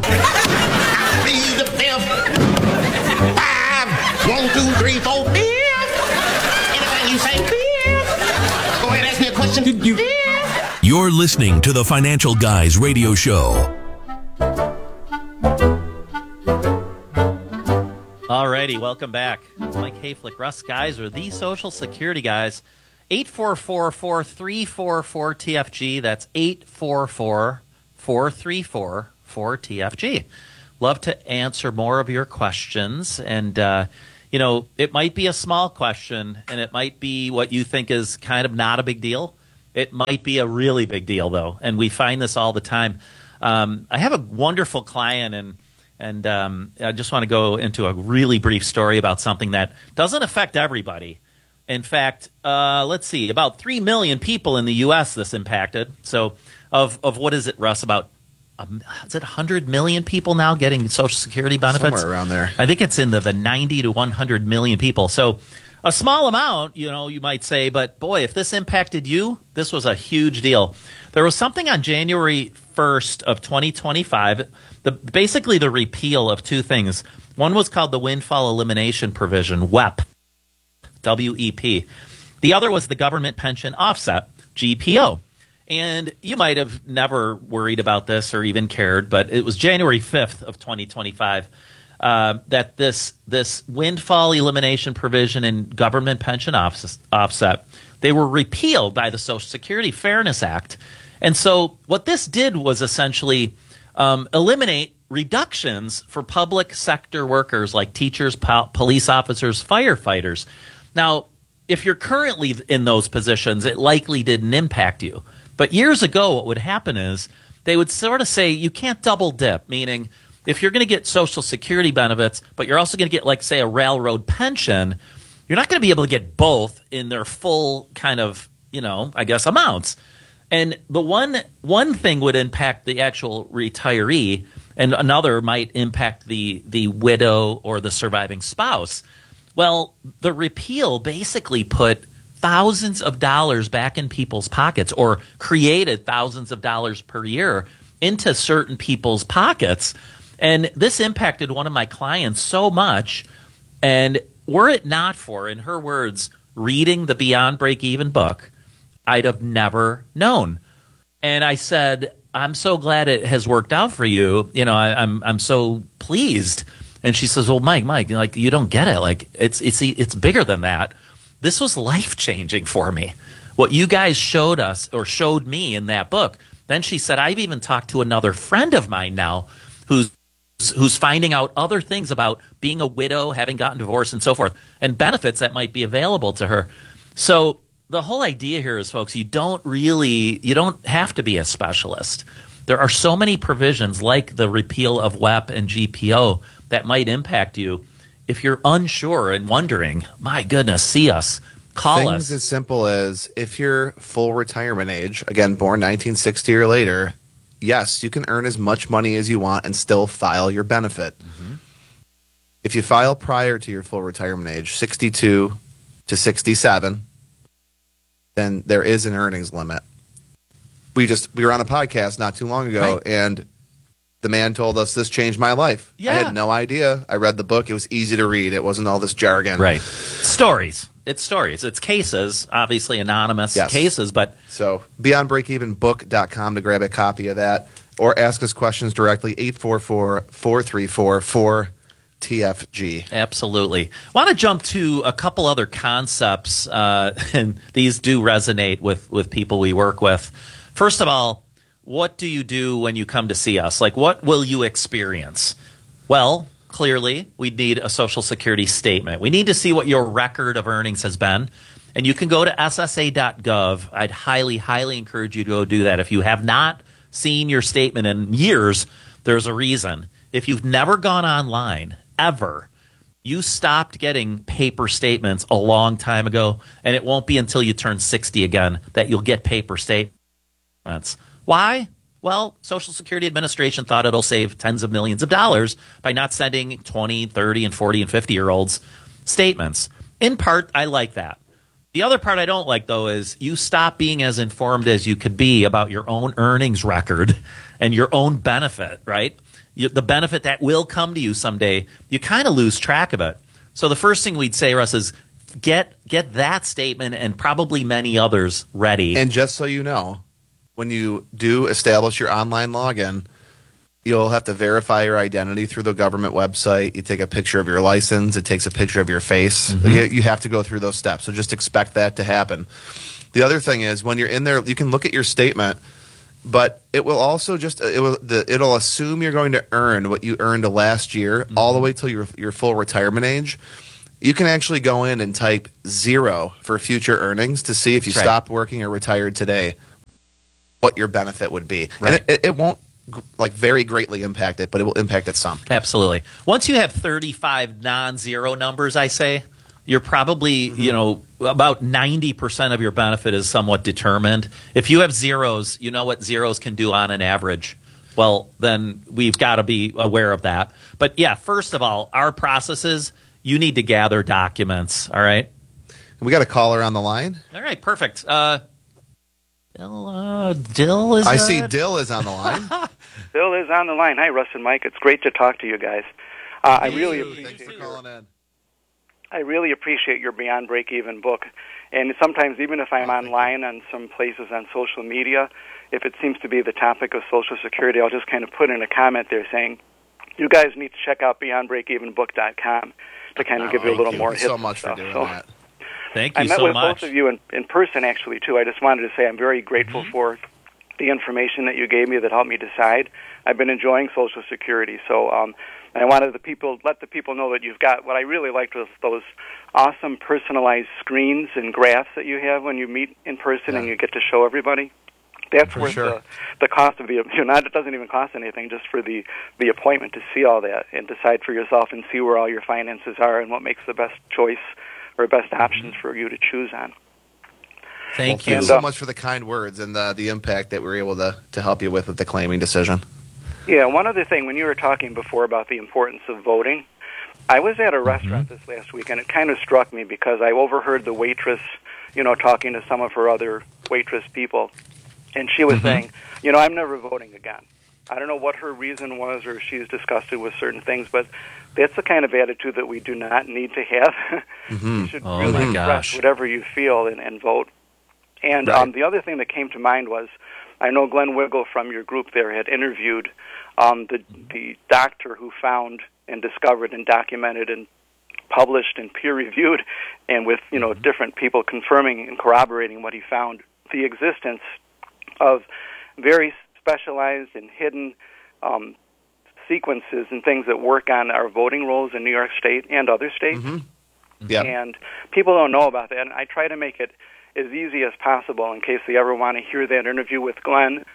[SPEAKER 19] I plead the fifth. Five, one, two, three, four, fifth. Anything you say, fifth. Go ahead, ask me a question. Did you?
[SPEAKER 1] You're listening to the Financial Guys radio show.
[SPEAKER 5] Alrighty, welcome back. Mike Hayflick, Russ Geiser, the Social Security Guys. eight four four, four three four, four T F G. That's eight four four, four three four, four T F G. Love to answer more of your questions. And, uh, you know, it might be a small question, and it might be what you think is kind of not a big deal. It might be a really big deal, though, and we find this all the time. Um, I have a wonderful client, and and um, I just want to go into a really brief story about something that doesn't affect everybody. In fact, uh, let's see, about three million people in the U S this impacted. So of, of what is it, Russ, about Um, is it one hundred million people now getting Social Security benefits?
[SPEAKER 6] Somewhere around there.
[SPEAKER 5] I think it's in the, the ninety to one hundred million people. So a small amount, you know, you might say, but boy, if this impacted you, this was a huge deal. There was something on January first of twenty twenty-five, the, basically the repeal of two things. One was called the Windfall Elimination Provision, W E P, W E P. The other was the Government Pension Offset, G P O. And you might have never worried about this or even cared, but it was January fifth of twenty twenty-five uh, that this this windfall elimination provision and government pension offset, they were repealed by the Social Security Fairness Act. And so what this did was essentially um, eliminate reductions for public sector workers like teachers, po- police officers, firefighters. Now, if you're currently in those positions, it likely didn't impact you. But years ago, what would happen is they would sort of say you can't double dip, meaning if you're going to get Social Security benefits, but you're also going to get, like, say, a railroad pension, you're not going to be able to get both in their full kind of, you know, I guess, amounts. And the one one thing would impact the actual retiree, and another might impact the the widow or the surviving spouse. Well, the repeal basically put thousands of dollars back in people's pockets, or created thousands of dollars per year into certain people's pockets. And this impacted one of my clients so much. And were it not for, in her words, reading the Beyond Break Even book, I'd have never known. And I said, I'm so glad it has worked out for you. You know, I, I'm I'm so pleased. And she says, well, Mike, Mike, like, you don't get it. Like, it's it's it's bigger than that. This was life-changing for me, what you guys showed us or showed me in that book. Then she said, I've even talked to another friend of mine now who's who's finding out other things about being a widow, having gotten divorced, and so forth, and benefits that might be available to her. So the whole idea here is, folks, you don't really, you don't have to be a specialist. There are so many provisions like the repeal of W E P and G P O that might impact you. If you're unsure and wondering, my goodness, see us, call
[SPEAKER 6] Things
[SPEAKER 5] us.
[SPEAKER 6] Things as simple as if you're full retirement age, again, born nineteen sixty or later, yes, you can earn as much money as you want and still file your benefit. Mm-hmm. If you file prior to your full retirement age, sixty-two to sixty-seven, then there is an earnings limit. We just we were on a podcast not too long ago, right, and the man told us this changed my life. Yeah. I had no idea. I read the book. It was easy to read. It wasn't all this jargon.
[SPEAKER 5] Right. Stories. It's stories. It's cases, obviously anonymous yes. cases, but
[SPEAKER 6] so beyond break even book dot com to grab a copy of that, or ask us questions directly, eight four four, four three four, four T F G.
[SPEAKER 5] Absolutely. I want to jump to a couple other concepts, uh, and these do resonate with, with people we work with. First of all, what do you do when you come to see us? Like, what will you experience? Well, clearly, we need a Social Security statement. We need to see what your record of earnings has been. And you can go to S S A dot gov. I'd highly, highly encourage you to go do that. If you have not seen your statement in years, there's a reason. If you've never gone online, ever, you stopped getting paper statements a long time ago, and it won't be until you turn sixty again that you'll get paper statements. Why? Well, Social Security Administration thought it'll save tens of millions of dollars by not sending twenty, thirty, and forty, and fifty-year-olds statements. In part, I like that. The other part I don't like, though, is you stop being as informed as you could be about your own earnings record and your own benefit, right? You, the benefit that will come to you someday, you kind of lose track of it. So the first thing we'd say, Russ, is get get that statement and probably many others ready.
[SPEAKER 6] And just so you know, when you do establish your online login, You'll have to verify your identity through the government website. You take a picture of your license. It takes a picture of your face.
[SPEAKER 5] Mm-hmm.
[SPEAKER 6] You, you have to go through those steps. So just expect that to happen. The other thing is when you're in there, you can look at your statement, but it will also just it will the, it'll assume you're going to earn what you earned last year mm-hmm. all the way till your your full retirement age. You can actually go in and type zero for future earnings to see if you
[SPEAKER 5] That's right.
[SPEAKER 6] stopped working or retired today, what your benefit would be.
[SPEAKER 5] Right.
[SPEAKER 6] And it, it, it won't like very greatly impact it, but it will impact it some.
[SPEAKER 5] Absolutely. Once you have thirty-five non-zero numbers, I say, you're probably, mm-hmm. you know, about ninety percent of your benefit is somewhat determined. If you have zeros, you know what zeros can do on an average. Well, then we've got to be aware of that. But yeah, first of all, our processes, you need to gather documents. All right.
[SPEAKER 6] We got a caller on the line.
[SPEAKER 5] All right. Perfect. Uh, Dill, uh, Dill is
[SPEAKER 6] I
[SPEAKER 5] uh,
[SPEAKER 6] see Dill is on the line.
[SPEAKER 15] Bill is on the line. Hi, Russ and Mike. It's great to talk to you guys. Uh, I really
[SPEAKER 6] Thanks
[SPEAKER 15] appreciate
[SPEAKER 6] for calling in.
[SPEAKER 15] I really appreciate your Beyond Break Even book. And sometimes, even if I'm online on some places on social media, if it seems to be the topic of Social Security, I'll just kind of put in a comment there saying, you guys need to check out beyond break even book dot com to kind of
[SPEAKER 6] Oh,
[SPEAKER 15] give you a little
[SPEAKER 6] thank
[SPEAKER 15] more
[SPEAKER 6] you
[SPEAKER 15] hits
[SPEAKER 6] so
[SPEAKER 15] and
[SPEAKER 6] much for
[SPEAKER 15] stuff.
[SPEAKER 6] doing
[SPEAKER 15] So,
[SPEAKER 6] that.
[SPEAKER 5] Thank you
[SPEAKER 15] I met
[SPEAKER 5] so
[SPEAKER 15] with
[SPEAKER 5] much.
[SPEAKER 15] both of you in, in person, actually, too. I just wanted to say I'm very grateful
[SPEAKER 5] Mm-hmm.
[SPEAKER 15] for the information that you gave me that helped me decide. I've been enjoying Social Security, so um, I wanted the people let the people know that you've got what I really liked was those awesome personalized screens and graphs that you have when you meet in person
[SPEAKER 6] Yeah.
[SPEAKER 15] and you get to show everybody. That's
[SPEAKER 6] For
[SPEAKER 15] worth
[SPEAKER 6] sure.
[SPEAKER 15] the, the cost of the, you know, not, it doesn't even cost anything just for the, the appointment to see all that and decide for yourself and see where all your finances are and what makes the best choice or best options for you to choose on.
[SPEAKER 5] Thank
[SPEAKER 6] Well,
[SPEAKER 5] you
[SPEAKER 6] thanks
[SPEAKER 15] And, uh,
[SPEAKER 6] so much for the kind words and the, the impact that we were able to, to help you with with the claiming decision.
[SPEAKER 15] Yeah, one other thing, when you were talking before about the importance of voting, I was at a restaurant this last week, and it kind of struck me because I overheard the waitress, you know, talking to some of her other waitress people, and she was
[SPEAKER 5] Mhm.
[SPEAKER 15] saying, you know, I'm never voting again. I don't know what her reason was or she's disgusted with certain things, but that's the kind of attitude that we do not need to have.
[SPEAKER 6] Mm-hmm.
[SPEAKER 15] You should
[SPEAKER 5] Oh,
[SPEAKER 15] really
[SPEAKER 5] my
[SPEAKER 15] express
[SPEAKER 5] gosh.
[SPEAKER 15] whatever you feel and, and vote. And
[SPEAKER 6] Right.
[SPEAKER 15] um, the other thing that came to mind was, I know Glenn Wiggle from your group there had interviewed um, the the doctor who found and discovered and documented and published and peer-reviewed, and with you know different people confirming and corroborating what he found, the existence of very specialized and hidden um, sequences and things that work on our voting rolls in New York State and other states.
[SPEAKER 6] Mm-hmm. Yeah.
[SPEAKER 15] And people don't know about that. And I try to make it as easy as possible in case they ever want to hear that interview with Glenn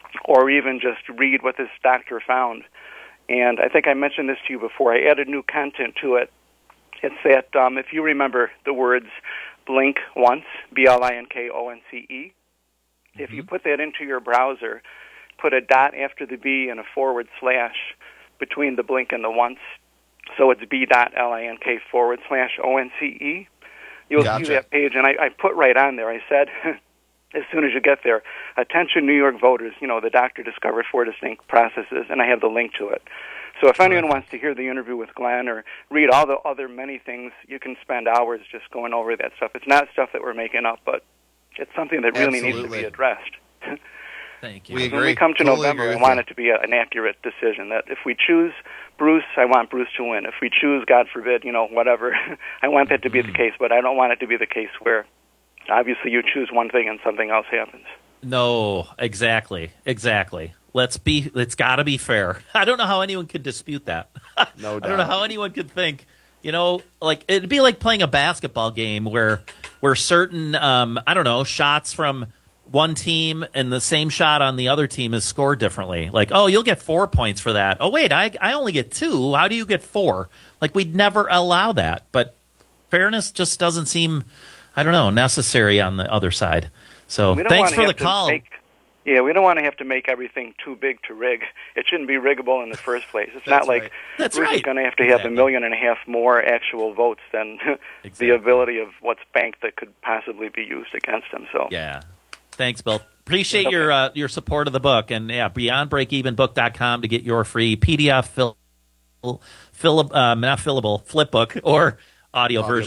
[SPEAKER 15] or even just read what this doctor found. And I think I mentioned this to you before. I added new content to it. It's that um, if you remember the words blink once, B L I N K O N C E, mm-hmm. if you put that into your browser, put a dot after the B and a forward slash between the blink and the once, so it's B.L-I-N-K forward slash O-N-C-E. You'll
[SPEAKER 6] Gotcha.
[SPEAKER 15] see that page, and I, I put right on there, I said, as soon as you get there, attention New York voters, you know, the doctor discovered four distinct processes, and I have the link to it. So if anyone wants to hear the interview with Glenn or read all the other many things, you can spend hours just going over that stuff. It's not stuff that we're making up, but it's something that really needs to
[SPEAKER 6] Absolutely.
[SPEAKER 15] be addressed.
[SPEAKER 5] Thank you.
[SPEAKER 6] We
[SPEAKER 15] When
[SPEAKER 6] agree.
[SPEAKER 15] we come to
[SPEAKER 6] Totally
[SPEAKER 15] November,
[SPEAKER 6] agree
[SPEAKER 15] I
[SPEAKER 6] with
[SPEAKER 15] want
[SPEAKER 6] you.
[SPEAKER 15] it to be a, an accurate decision. That if we choose Bruce, I want Bruce to win. If we choose, God forbid, you know, whatever, I want that to be the case. But I don't want it to be the case where, obviously, you choose one thing and something else happens.
[SPEAKER 5] No, exactly, exactly. Let's be. It's got to be fair. I don't know how anyone could dispute that.
[SPEAKER 6] No
[SPEAKER 5] I don't know
[SPEAKER 6] doubt.
[SPEAKER 5] how anyone could think. You know, like it'd be like playing a basketball game where where certain um, I don't know shots from one team and the same shot on the other team is scored differently. Like, oh, you'll get four points for that. Oh, wait, I I only get two. How do you get four? Like, we'd never allow that. But fairness just doesn't seem, I don't know, necessary on the other side. So
[SPEAKER 15] We don't
[SPEAKER 5] thanks
[SPEAKER 15] wanna
[SPEAKER 5] for the
[SPEAKER 15] have to
[SPEAKER 5] call.
[SPEAKER 15] Make, yeah, we don't want to have to make everything too big to rig. It shouldn't be riggable in the first place. It's
[SPEAKER 6] That's
[SPEAKER 15] not like
[SPEAKER 6] right.
[SPEAKER 5] That's
[SPEAKER 15] Bruce is
[SPEAKER 5] right.
[SPEAKER 15] going to have to have
[SPEAKER 5] Exactly.
[SPEAKER 15] a million and a half more actual votes than
[SPEAKER 5] Exactly.
[SPEAKER 15] the ability of what's banked that could possibly be used against him. So
[SPEAKER 5] Yeah. Thanks, Bill. Appreciate your uh, your support of the book. And, yeah, beyond break even book dot com to get your free P D F, fill, fill, uh, not fillable, flip book or audio
[SPEAKER 6] Audio
[SPEAKER 5] version.
[SPEAKER 6] book.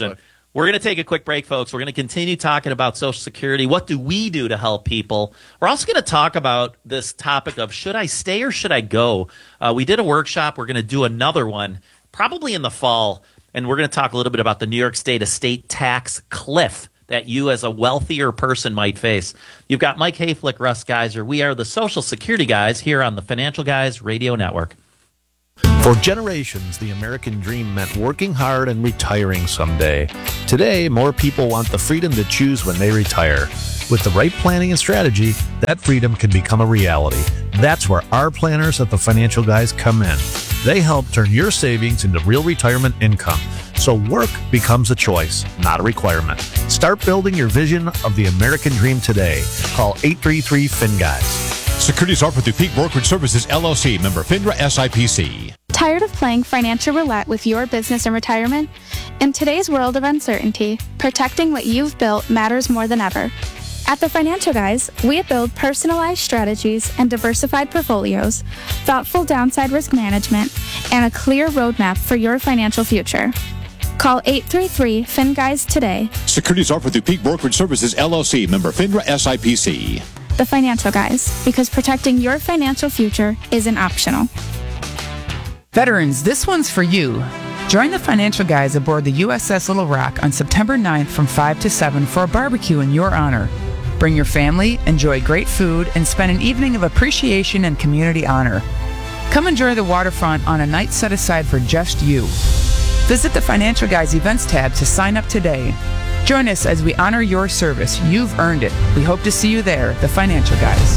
[SPEAKER 5] We're going to take a quick break, folks. We're going to continue talking about Social Security. What do we do to help people? We're also going to talk about this topic of should I stay or should I go? Uh, we did a workshop. We're going to do another one probably in the fall, and we're going to talk a little bit about the New York State estate tax cliff that you as a wealthier person might face. You've got Mike Hayflick, Russ Geiser. We are the Social Security guys here on the Financial Guys Radio Network.
[SPEAKER 20] For generations, the American dream meant working hard and retiring someday. Today, more people want the freedom to choose when they retire. With the right planning and strategy, that freedom can become a reality. That's where our planners at the Financial Guys come in. They help turn your savings into real retirement income, so work becomes a choice, not a requirement. Start building your vision of the American dream today. Call eight three three, F I N G U Y S.
[SPEAKER 12] Securities offered through Peak Brokerage Services, L L C, member FINRA S I P C.
[SPEAKER 13] Tired of playing financial roulette with your business and retirement? In today's world of uncertainty, protecting what you've built matters more than ever. At the Financial Guys, we build personalized strategies and diversified portfolios, thoughtful downside risk management, and a clear roadmap for your financial future. Call eight three three, F I N G U Y S today.
[SPEAKER 12] Securities offered through Peak Brokerage Services, L L C, member FINRA S I P C.
[SPEAKER 13] The Financial Guys, because protecting your financial future isn't optional.
[SPEAKER 16] Veterans, this one's for you. Join the Financial Guys aboard the U S S Little Rock on September ninth from five to seven for a barbecue in your honor. Bring your family, enjoy great food, and spend an evening of appreciation and community honor. Come enjoy the waterfront on a night set aside for just you. Visit the Financial Guys events tab to sign up today. Join us as we honor your service. You've earned it. We hope to see you there, the Financial Guys.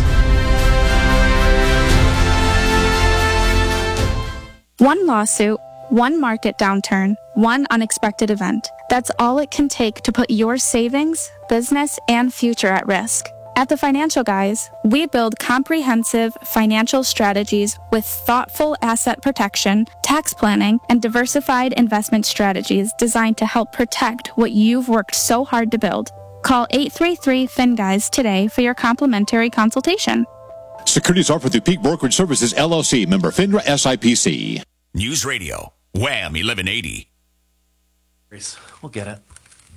[SPEAKER 13] One lawsuit, one market downturn, one unexpected event. That's all it can take to put your savings, business, and future at risk. At the Financial Guys, we build comprehensive financial strategies with thoughtful asset protection, tax planning, and diversified investment strategies designed to help protect what you've worked so hard to build. Call eight three three, F I N G U Y S today for your complimentary consultation.
[SPEAKER 12] Securities offered through Peak Brokerage Services, L L C, member FINRA S I P C.
[SPEAKER 21] News Radio, Wham eleven eighty.
[SPEAKER 5] We'll get it.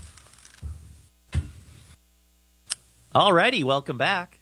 [SPEAKER 5] All righty, welcome back.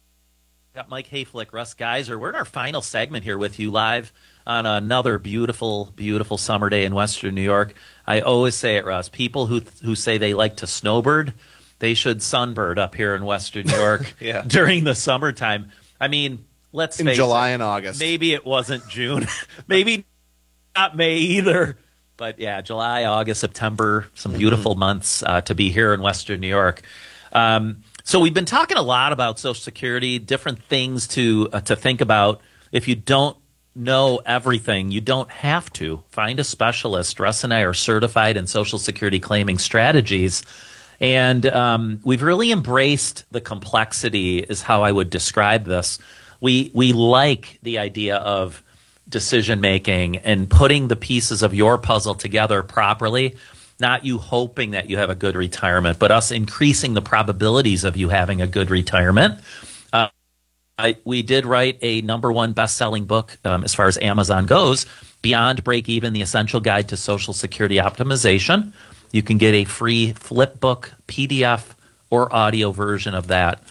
[SPEAKER 5] Got Mike Hayflick, Russ Geiser. We're in our final segment here with you live on another beautiful, beautiful summer day in Western New York. I always say it, Russ. People who who say they like to snowbird, they should sunbird up here in Western New York
[SPEAKER 6] Yeah.
[SPEAKER 5] during the summertime. I mean, let's
[SPEAKER 6] In
[SPEAKER 5] face
[SPEAKER 6] July
[SPEAKER 5] it,
[SPEAKER 6] and August.
[SPEAKER 5] Maybe it wasn't June. Maybe not May either. But yeah, July, August, September, some beautiful months uh, to be here in Western New York. Um, so we've been talking a lot about Social Security, different things to uh, to think about. If you don't know everything, you don't have to. Find a specialist. Russ and I are certified in Social Security claiming strategies. And um, we've really embraced the complexity is how I would describe this. We we like the idea of decision making and putting the pieces of your puzzle together properly, not you hoping that you have a good retirement, but us increasing the probabilities of you having a good retirement. Uh, I, we did write a number one best-selling book um, as far as Amazon goes, Beyond Break Even, The Essential Guide to Social Security Optimization. You can get a free flip book, P D F, or audio version of that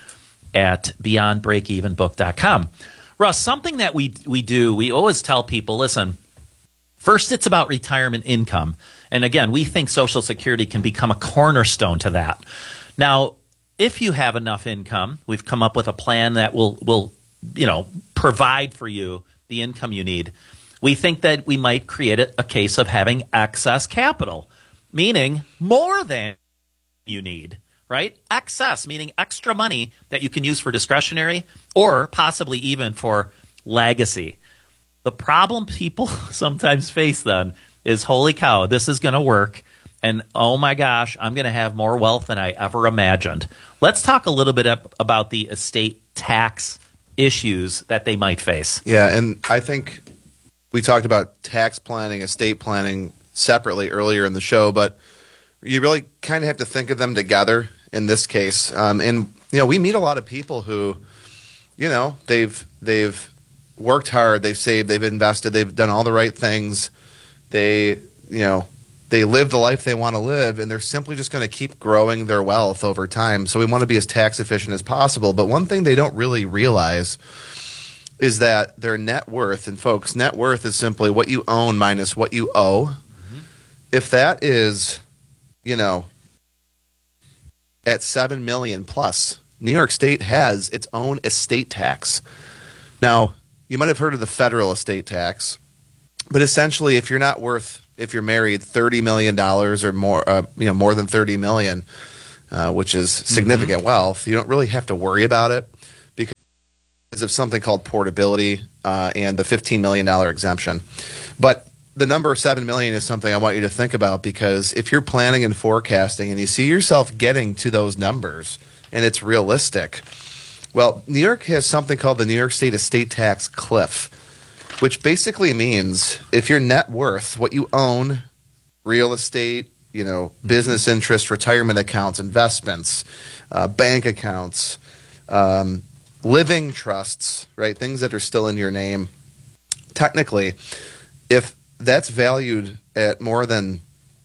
[SPEAKER 5] at beyond break even book dot com. Russ, something that we we do, we always tell people, listen, first it's about retirement income. And again, we think Social Security can become a cornerstone to that. Now, if you have enough income, we've come up with a plan that will, will you know, provide for you the income you need. We think that we might create a, a case of having excess capital, meaning more than you need, right? Excess, meaning extra money that you can use for discretionary or possibly even for legacy. The problem people sometimes face then is, holy cow, this is going to work. And oh my gosh, I'm going to have more wealth than I ever imagined. Let's talk a little bit up about the estate tax issues that they might face.
[SPEAKER 6] Yeah, and I think we talked about tax planning, estate planning separately earlier in the show, but you really kind of have to think of them together in this case. Um, and you know, we meet a lot of people who, you know, they've they've worked hard, they've saved, they've invested, they've done all the right things. They, you know, they live the life they want to live, and they're simply just going to keep growing their wealth over time. So we want to be as tax efficient as possible. But one thing they don't really realize is that their net worth, and folks, net worth is simply what you own minus what you owe. Mm-hmm. If that is, you know, at seven million plus, New York State has its own estate tax. Now, you might have heard of the federal estate tax, but essentially, if you're not worth, if you're married, thirty million dollars or more, uh, you know, more than thirty million dollars, uh, which is significant mm-hmm. wealth, you don't really have to worry about it because of something called portability uh, and the fifteen million dollars exemption. But the number seven million dollars is something I want you to think about, because if you're planning and forecasting and you see yourself getting to those numbers and it's realistic, well, New York has something called the New York State Estate Tax Cliff, which basically means if your net worth, what you own, real estate, you know, business interest, retirement accounts, investments, uh, bank accounts, um, living trusts, right, things that are still in your name, technically, if that's valued at more than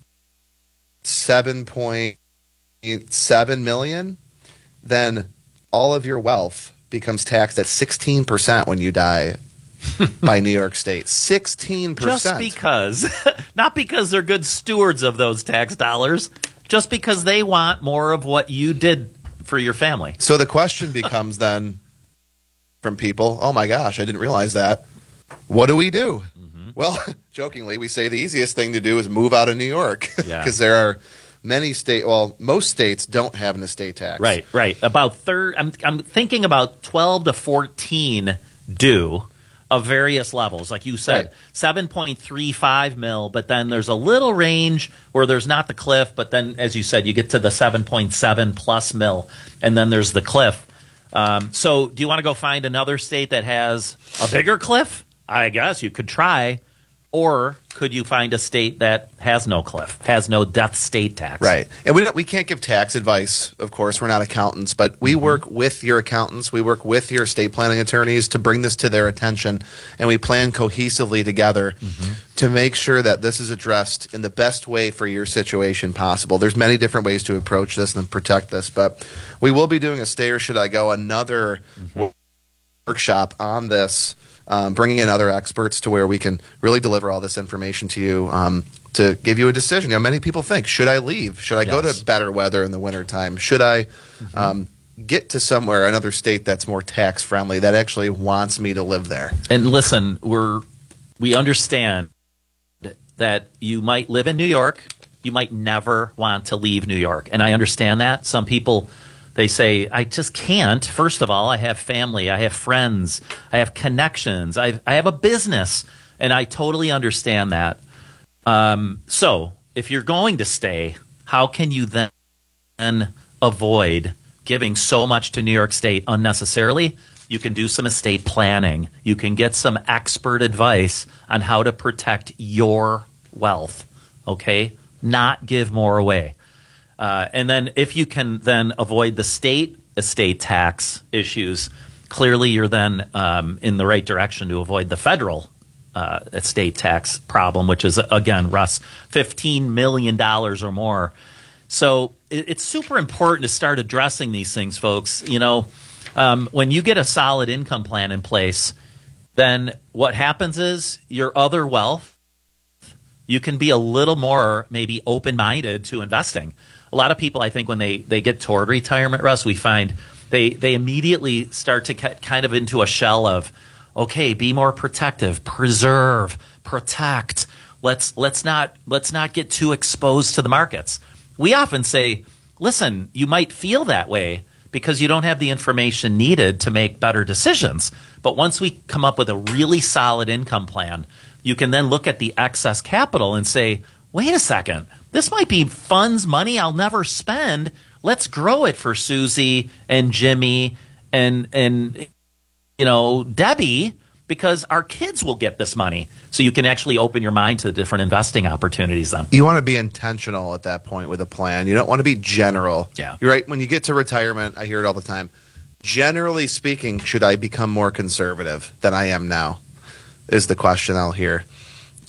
[SPEAKER 6] seven point seven million dollars, then all of your wealth becomes taxed at sixteen percent when you die by New York State. sixteen percent.
[SPEAKER 5] Just because. Not because they're good stewards of those tax dollars, just because they want more of what you did for your family.
[SPEAKER 6] So the question becomes then from people, oh my gosh, I didn't realize that. What do we do? Mm-hmm. Well, jokingly, we say the easiest thing to do is move out of New York, because
[SPEAKER 5] Yeah.
[SPEAKER 6] there are many state, well, most states don't have an estate tax.
[SPEAKER 5] Right, right. About third, I'm I'm thinking about twelve to fourteen do of various levels, like you said,
[SPEAKER 6] Right.
[SPEAKER 5] seven point three five mil. But then there's a little range where there's not the cliff. But then, as you said, you get to the seven point seven plus mil, and then there's the cliff. Um, so, do you want to go find another state that has a bigger cliff? I guess you could try. Or could you find a state that has no cliff, has no death state tax?
[SPEAKER 6] Right. And we don't, we can't give tax advice, of course. We're not accountants, but we work with your accountants. We work with your estate planning attorneys to bring this to their attention, and we plan cohesively together mm-hmm. to make sure that this is addressed in the best way for your situation possible. There's many different ways to approach this and protect this, but we will be doing a Stay or Should I Go, another mm-hmm. workshop on this, Um, bringing in other experts to where we can really deliver all this information to you um, to give you a decision. You know, many people think, should I leave? Should I
[SPEAKER 5] Yes.
[SPEAKER 6] go to better weather in the wintertime? Should I mm-hmm. um, get to somewhere, another state that's more tax friendly, that actually wants me to live there?
[SPEAKER 5] And listen, we're we understand that you might live in New York, you might never want to leave New York, and I understand that. Some people, they say, I just can't. First of all, I have family, I have friends, I have connections, I I have a business, and I totally understand that. Um, so, if you're going to stay, how can you then avoid giving so much to New York State unnecessarily? You can do some estate planning. You can get some expert advice on how to protect your wealth, okay? Not give more away. Uh, and then if you can then avoid the state estate tax issues, clearly you're then um, in the right direction to avoid the federal uh, estate tax problem, which is, again, Russ, fifteen million dollars or more. So it, it's super important to start addressing these things, folks. You know, um, when you get a solid income plan in place, then what happens is your other wealth, you can be a little more maybe open-minded to investing. A lot of people, I think, when they, they get toward retirement, Russ, we find they, they immediately start to get kind of into a shell of, okay, be more protective, preserve, protect. Let's let's not let's not get too exposed to the markets. We often say, listen, you might feel that way because you don't have the information needed to make better decisions. But once we come up with a really solid income plan, you can then look at the excess capital and say, wait a second, this might be funds, money I'll never spend. Let's grow it for Susie and Jimmy and, and you know, Debbie, because our kids will get this money. So you can actually open your mind to the different investing opportunities then.
[SPEAKER 6] You want to be intentional at that point with a plan. You don't want to be general.
[SPEAKER 5] Yeah.
[SPEAKER 6] You're right. When you get to retirement, I hear it all the time. Generally speaking, should I become more conservative than I am now? Is the question I'll hear.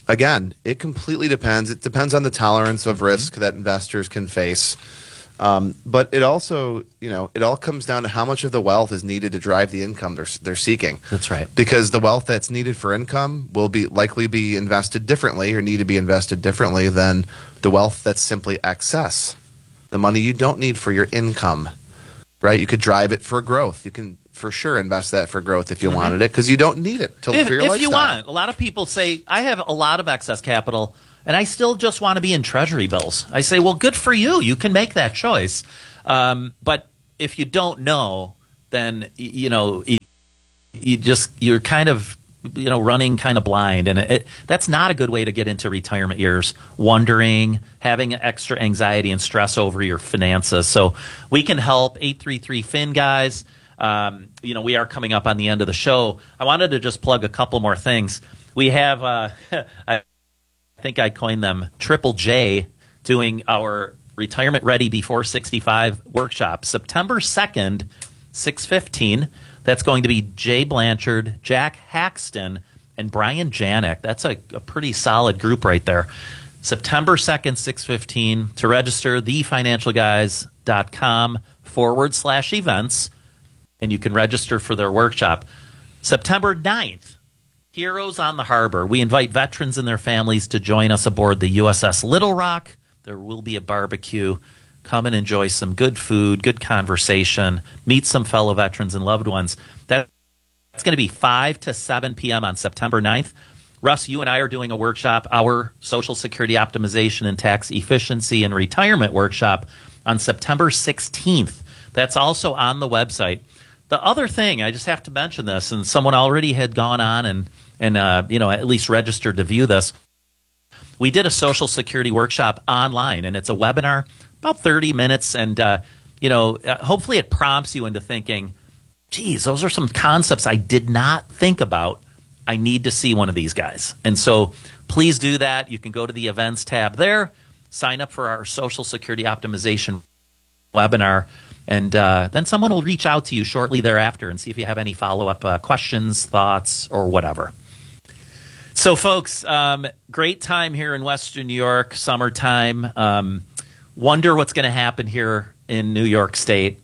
[SPEAKER 6] again, it completely depends. It depends on the tolerance of risk that investors can face. Um, but it also, you know, it all comes down to how much of the wealth is needed to drive the income they're they're seeking.
[SPEAKER 5] That's right.
[SPEAKER 6] Because the wealth that's needed for income will be likely be invested differently or need to be invested differently than the wealth that's simply excess. The money you don't need for your income, right? You could drive it for growth. You can for sure invest that for growth if you
[SPEAKER 5] Mm-hmm.
[SPEAKER 6] wanted it because you don't need it to,
[SPEAKER 5] If,
[SPEAKER 6] for your
[SPEAKER 5] if
[SPEAKER 6] lifestyle.
[SPEAKER 5] you want, a lot of people say, I have a lot of excess capital and I still just want to be in treasury bills. I say, well, good for you. You can make that choice. Um, but if you don't know, then, y- you know, you, you just, you're kind of, you know, running kind of blind. And it, it, that's not a good way to get into retirement years, wondering, having extra anxiety and stress over your finances. So we can help. Eight three three F I N, guys. Um, you know, we are coming up on the end of the show. I wanted to just plug a couple more things. We have, uh, I think I coined them Triple J, doing our Retirement Ready Before sixty-five workshop, September second, six fifteen. That's going to be Jay Blanchard, Jack Haxton, and Brian Janik. That's a, a pretty solid group right there. September second, six fifteen. To register, thefinancialguys.com forward slash events, and you can register for their workshop. September ninth, Heroes on the Harbor. We invite veterans and their families to join us aboard the U S S Little Rock. There will be a barbecue. Come and enjoy some good food, good conversation, meet some fellow veterans and loved ones. That, that's going to be five to seven p.m. on September ninth. Russ, you and I are doing a workshop, our Social Security Optimization and Tax Efficiency and Retirement workshop on September sixteenth. That's also on the website. The other thing, I just have to mention this, and someone already had gone on and, and uh, you know, at least registered to view this. We did a Social Security workshop online, and it's a webinar, about thirty minutes, and, uh, you know, uh, hopefully it prompts you into thinking, geez, those are some concepts I did not think about. I need to see one of these guys. And so please do that. You can go to the events tab there, sign up for our Social Security Optimization webinar, and uh, then someone will reach out to you shortly thereafter and see if you have any follow-up uh, questions, thoughts, or whatever. So, folks, um, great time here in Western New York, summertime. Um, wonder what's going to happen here in New York State.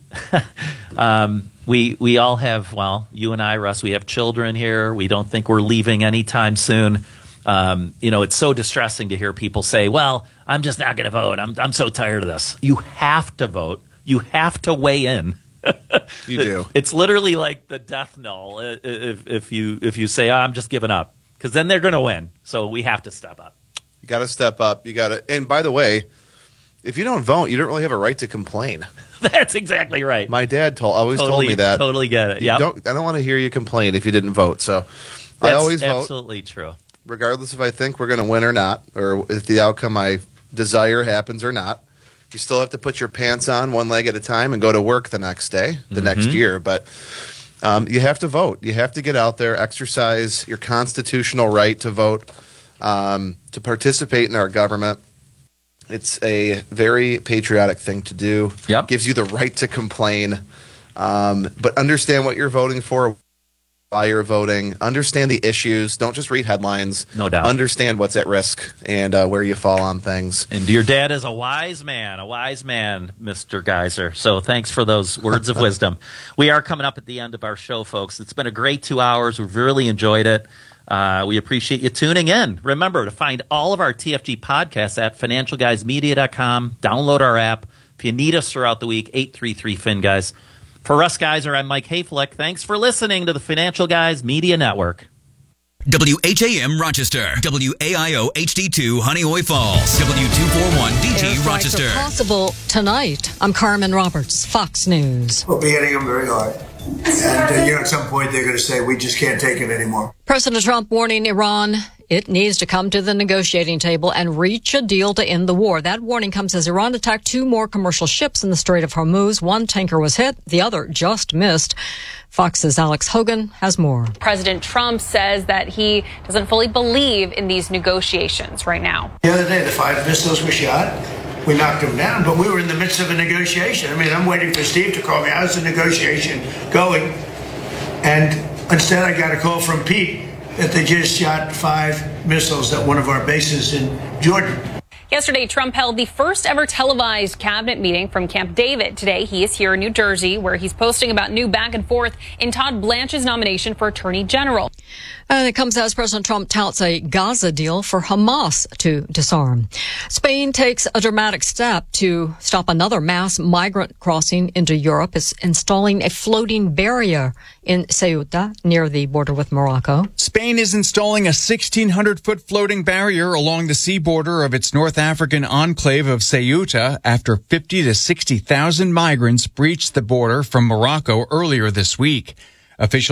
[SPEAKER 5] um, we we all have, well, you and I, Russ, we have children here. We don't think we're leaving anytime soon. Um, you know, it's so distressing to hear people say, well, I'm just not going to vote. I'm I'm so tired of this. You have to vote. You have to weigh in.
[SPEAKER 6] You do.
[SPEAKER 5] It's literally like the death knell if, if you if you say, oh, I'm just giving up, because then they're going to win. So we have to step up.
[SPEAKER 6] You got to step up. You got to. And by the way, if you don't vote, you don't really have a right to complain.
[SPEAKER 5] That's exactly right.
[SPEAKER 6] My dad told always
[SPEAKER 5] totally,
[SPEAKER 6] told me that.
[SPEAKER 5] Totally get it.
[SPEAKER 6] You
[SPEAKER 5] Yeah.
[SPEAKER 6] don't. I don't want to hear you complain if you didn't vote. So I
[SPEAKER 5] That's
[SPEAKER 6] always vote,
[SPEAKER 5] absolutely true.
[SPEAKER 6] regardless if I think we're going to win or not, or if the outcome I desire happens or not. You still have to put your pants on one leg at a time and go to work the next day, the
[SPEAKER 5] Mm-hmm.
[SPEAKER 6] next year. But um, you have to vote. You have to get out there, exercise your constitutional right to vote, um, to participate in our government. It's a very patriotic thing to do.
[SPEAKER 5] Yep.
[SPEAKER 6] Gives you the right to complain. Um, but understand what you're voting for, why you're voting. Understand the issues. Don't just read headlines.
[SPEAKER 5] No doubt.
[SPEAKER 6] Understand what's at risk and uh, where you fall on things.
[SPEAKER 5] And your dad is a wise man, a wise man, Mister Geiser. So thanks for those words of wisdom. We are coming up at the end of our show, folks. It's been a great two hours. We've really enjoyed it. Uh, we appreciate you tuning in. Remember to find all of our T F G podcasts at financial guys media dot com. Download our app. If you need us throughout the week, eight three three F I N, guys. For Russ Geiser, I'm Mike Hayflick. Thanks for listening to the Financial Guys Media Network.
[SPEAKER 2] W H A M Rochester, W A I O H D two Honeoye Falls, W two forty-one D G
[SPEAKER 22] Air strikes
[SPEAKER 2] Rochester.
[SPEAKER 22] are possible tonight. I'm Carmen Roberts, Fox News.
[SPEAKER 23] We'll be hitting them very hard. And, uh, you know, at some point they're going to say, we just can't take it anymore.
[SPEAKER 22] President Trump warning Iran it needs to come to the negotiating table and reach a deal to end the war. That warning comes as Iran attacked two more commercial ships in the Strait of Hormuz. One tanker was hit, the other just missed. Fox's Alex Hogan has more.
[SPEAKER 24] President Trump says that he doesn't fully believe in these negotiations right now.
[SPEAKER 23] The other day, the five missiles were shot. We knocked them down, but we were in the midst of a negotiation. I mean, I'm waiting for Steve to call me. How's the negotiation going? And instead, I got a call from Pete. that they just shot five missiles at one of our bases in Jordan.
[SPEAKER 24] Yesterday, Trump held the first ever televised cabinet meeting from Camp David. Today, he is here in New Jersey, where he's posting about new back and forth in Todd Blanche's nomination for Attorney General.
[SPEAKER 22] And it comes as President Trump touts a Gaza deal for Hamas to disarm. Spain takes a dramatic step to stop another mass migrant crossing into Europe. It's installing a floating barrier in Ceuta, near the border with Morocco.
[SPEAKER 3] Spain is installing a sixteen hundred foot floating barrier along the sea border of its North African enclave of Ceuta after fifty to sixty thousand migrants breached the border from Morocco earlier this week. Officials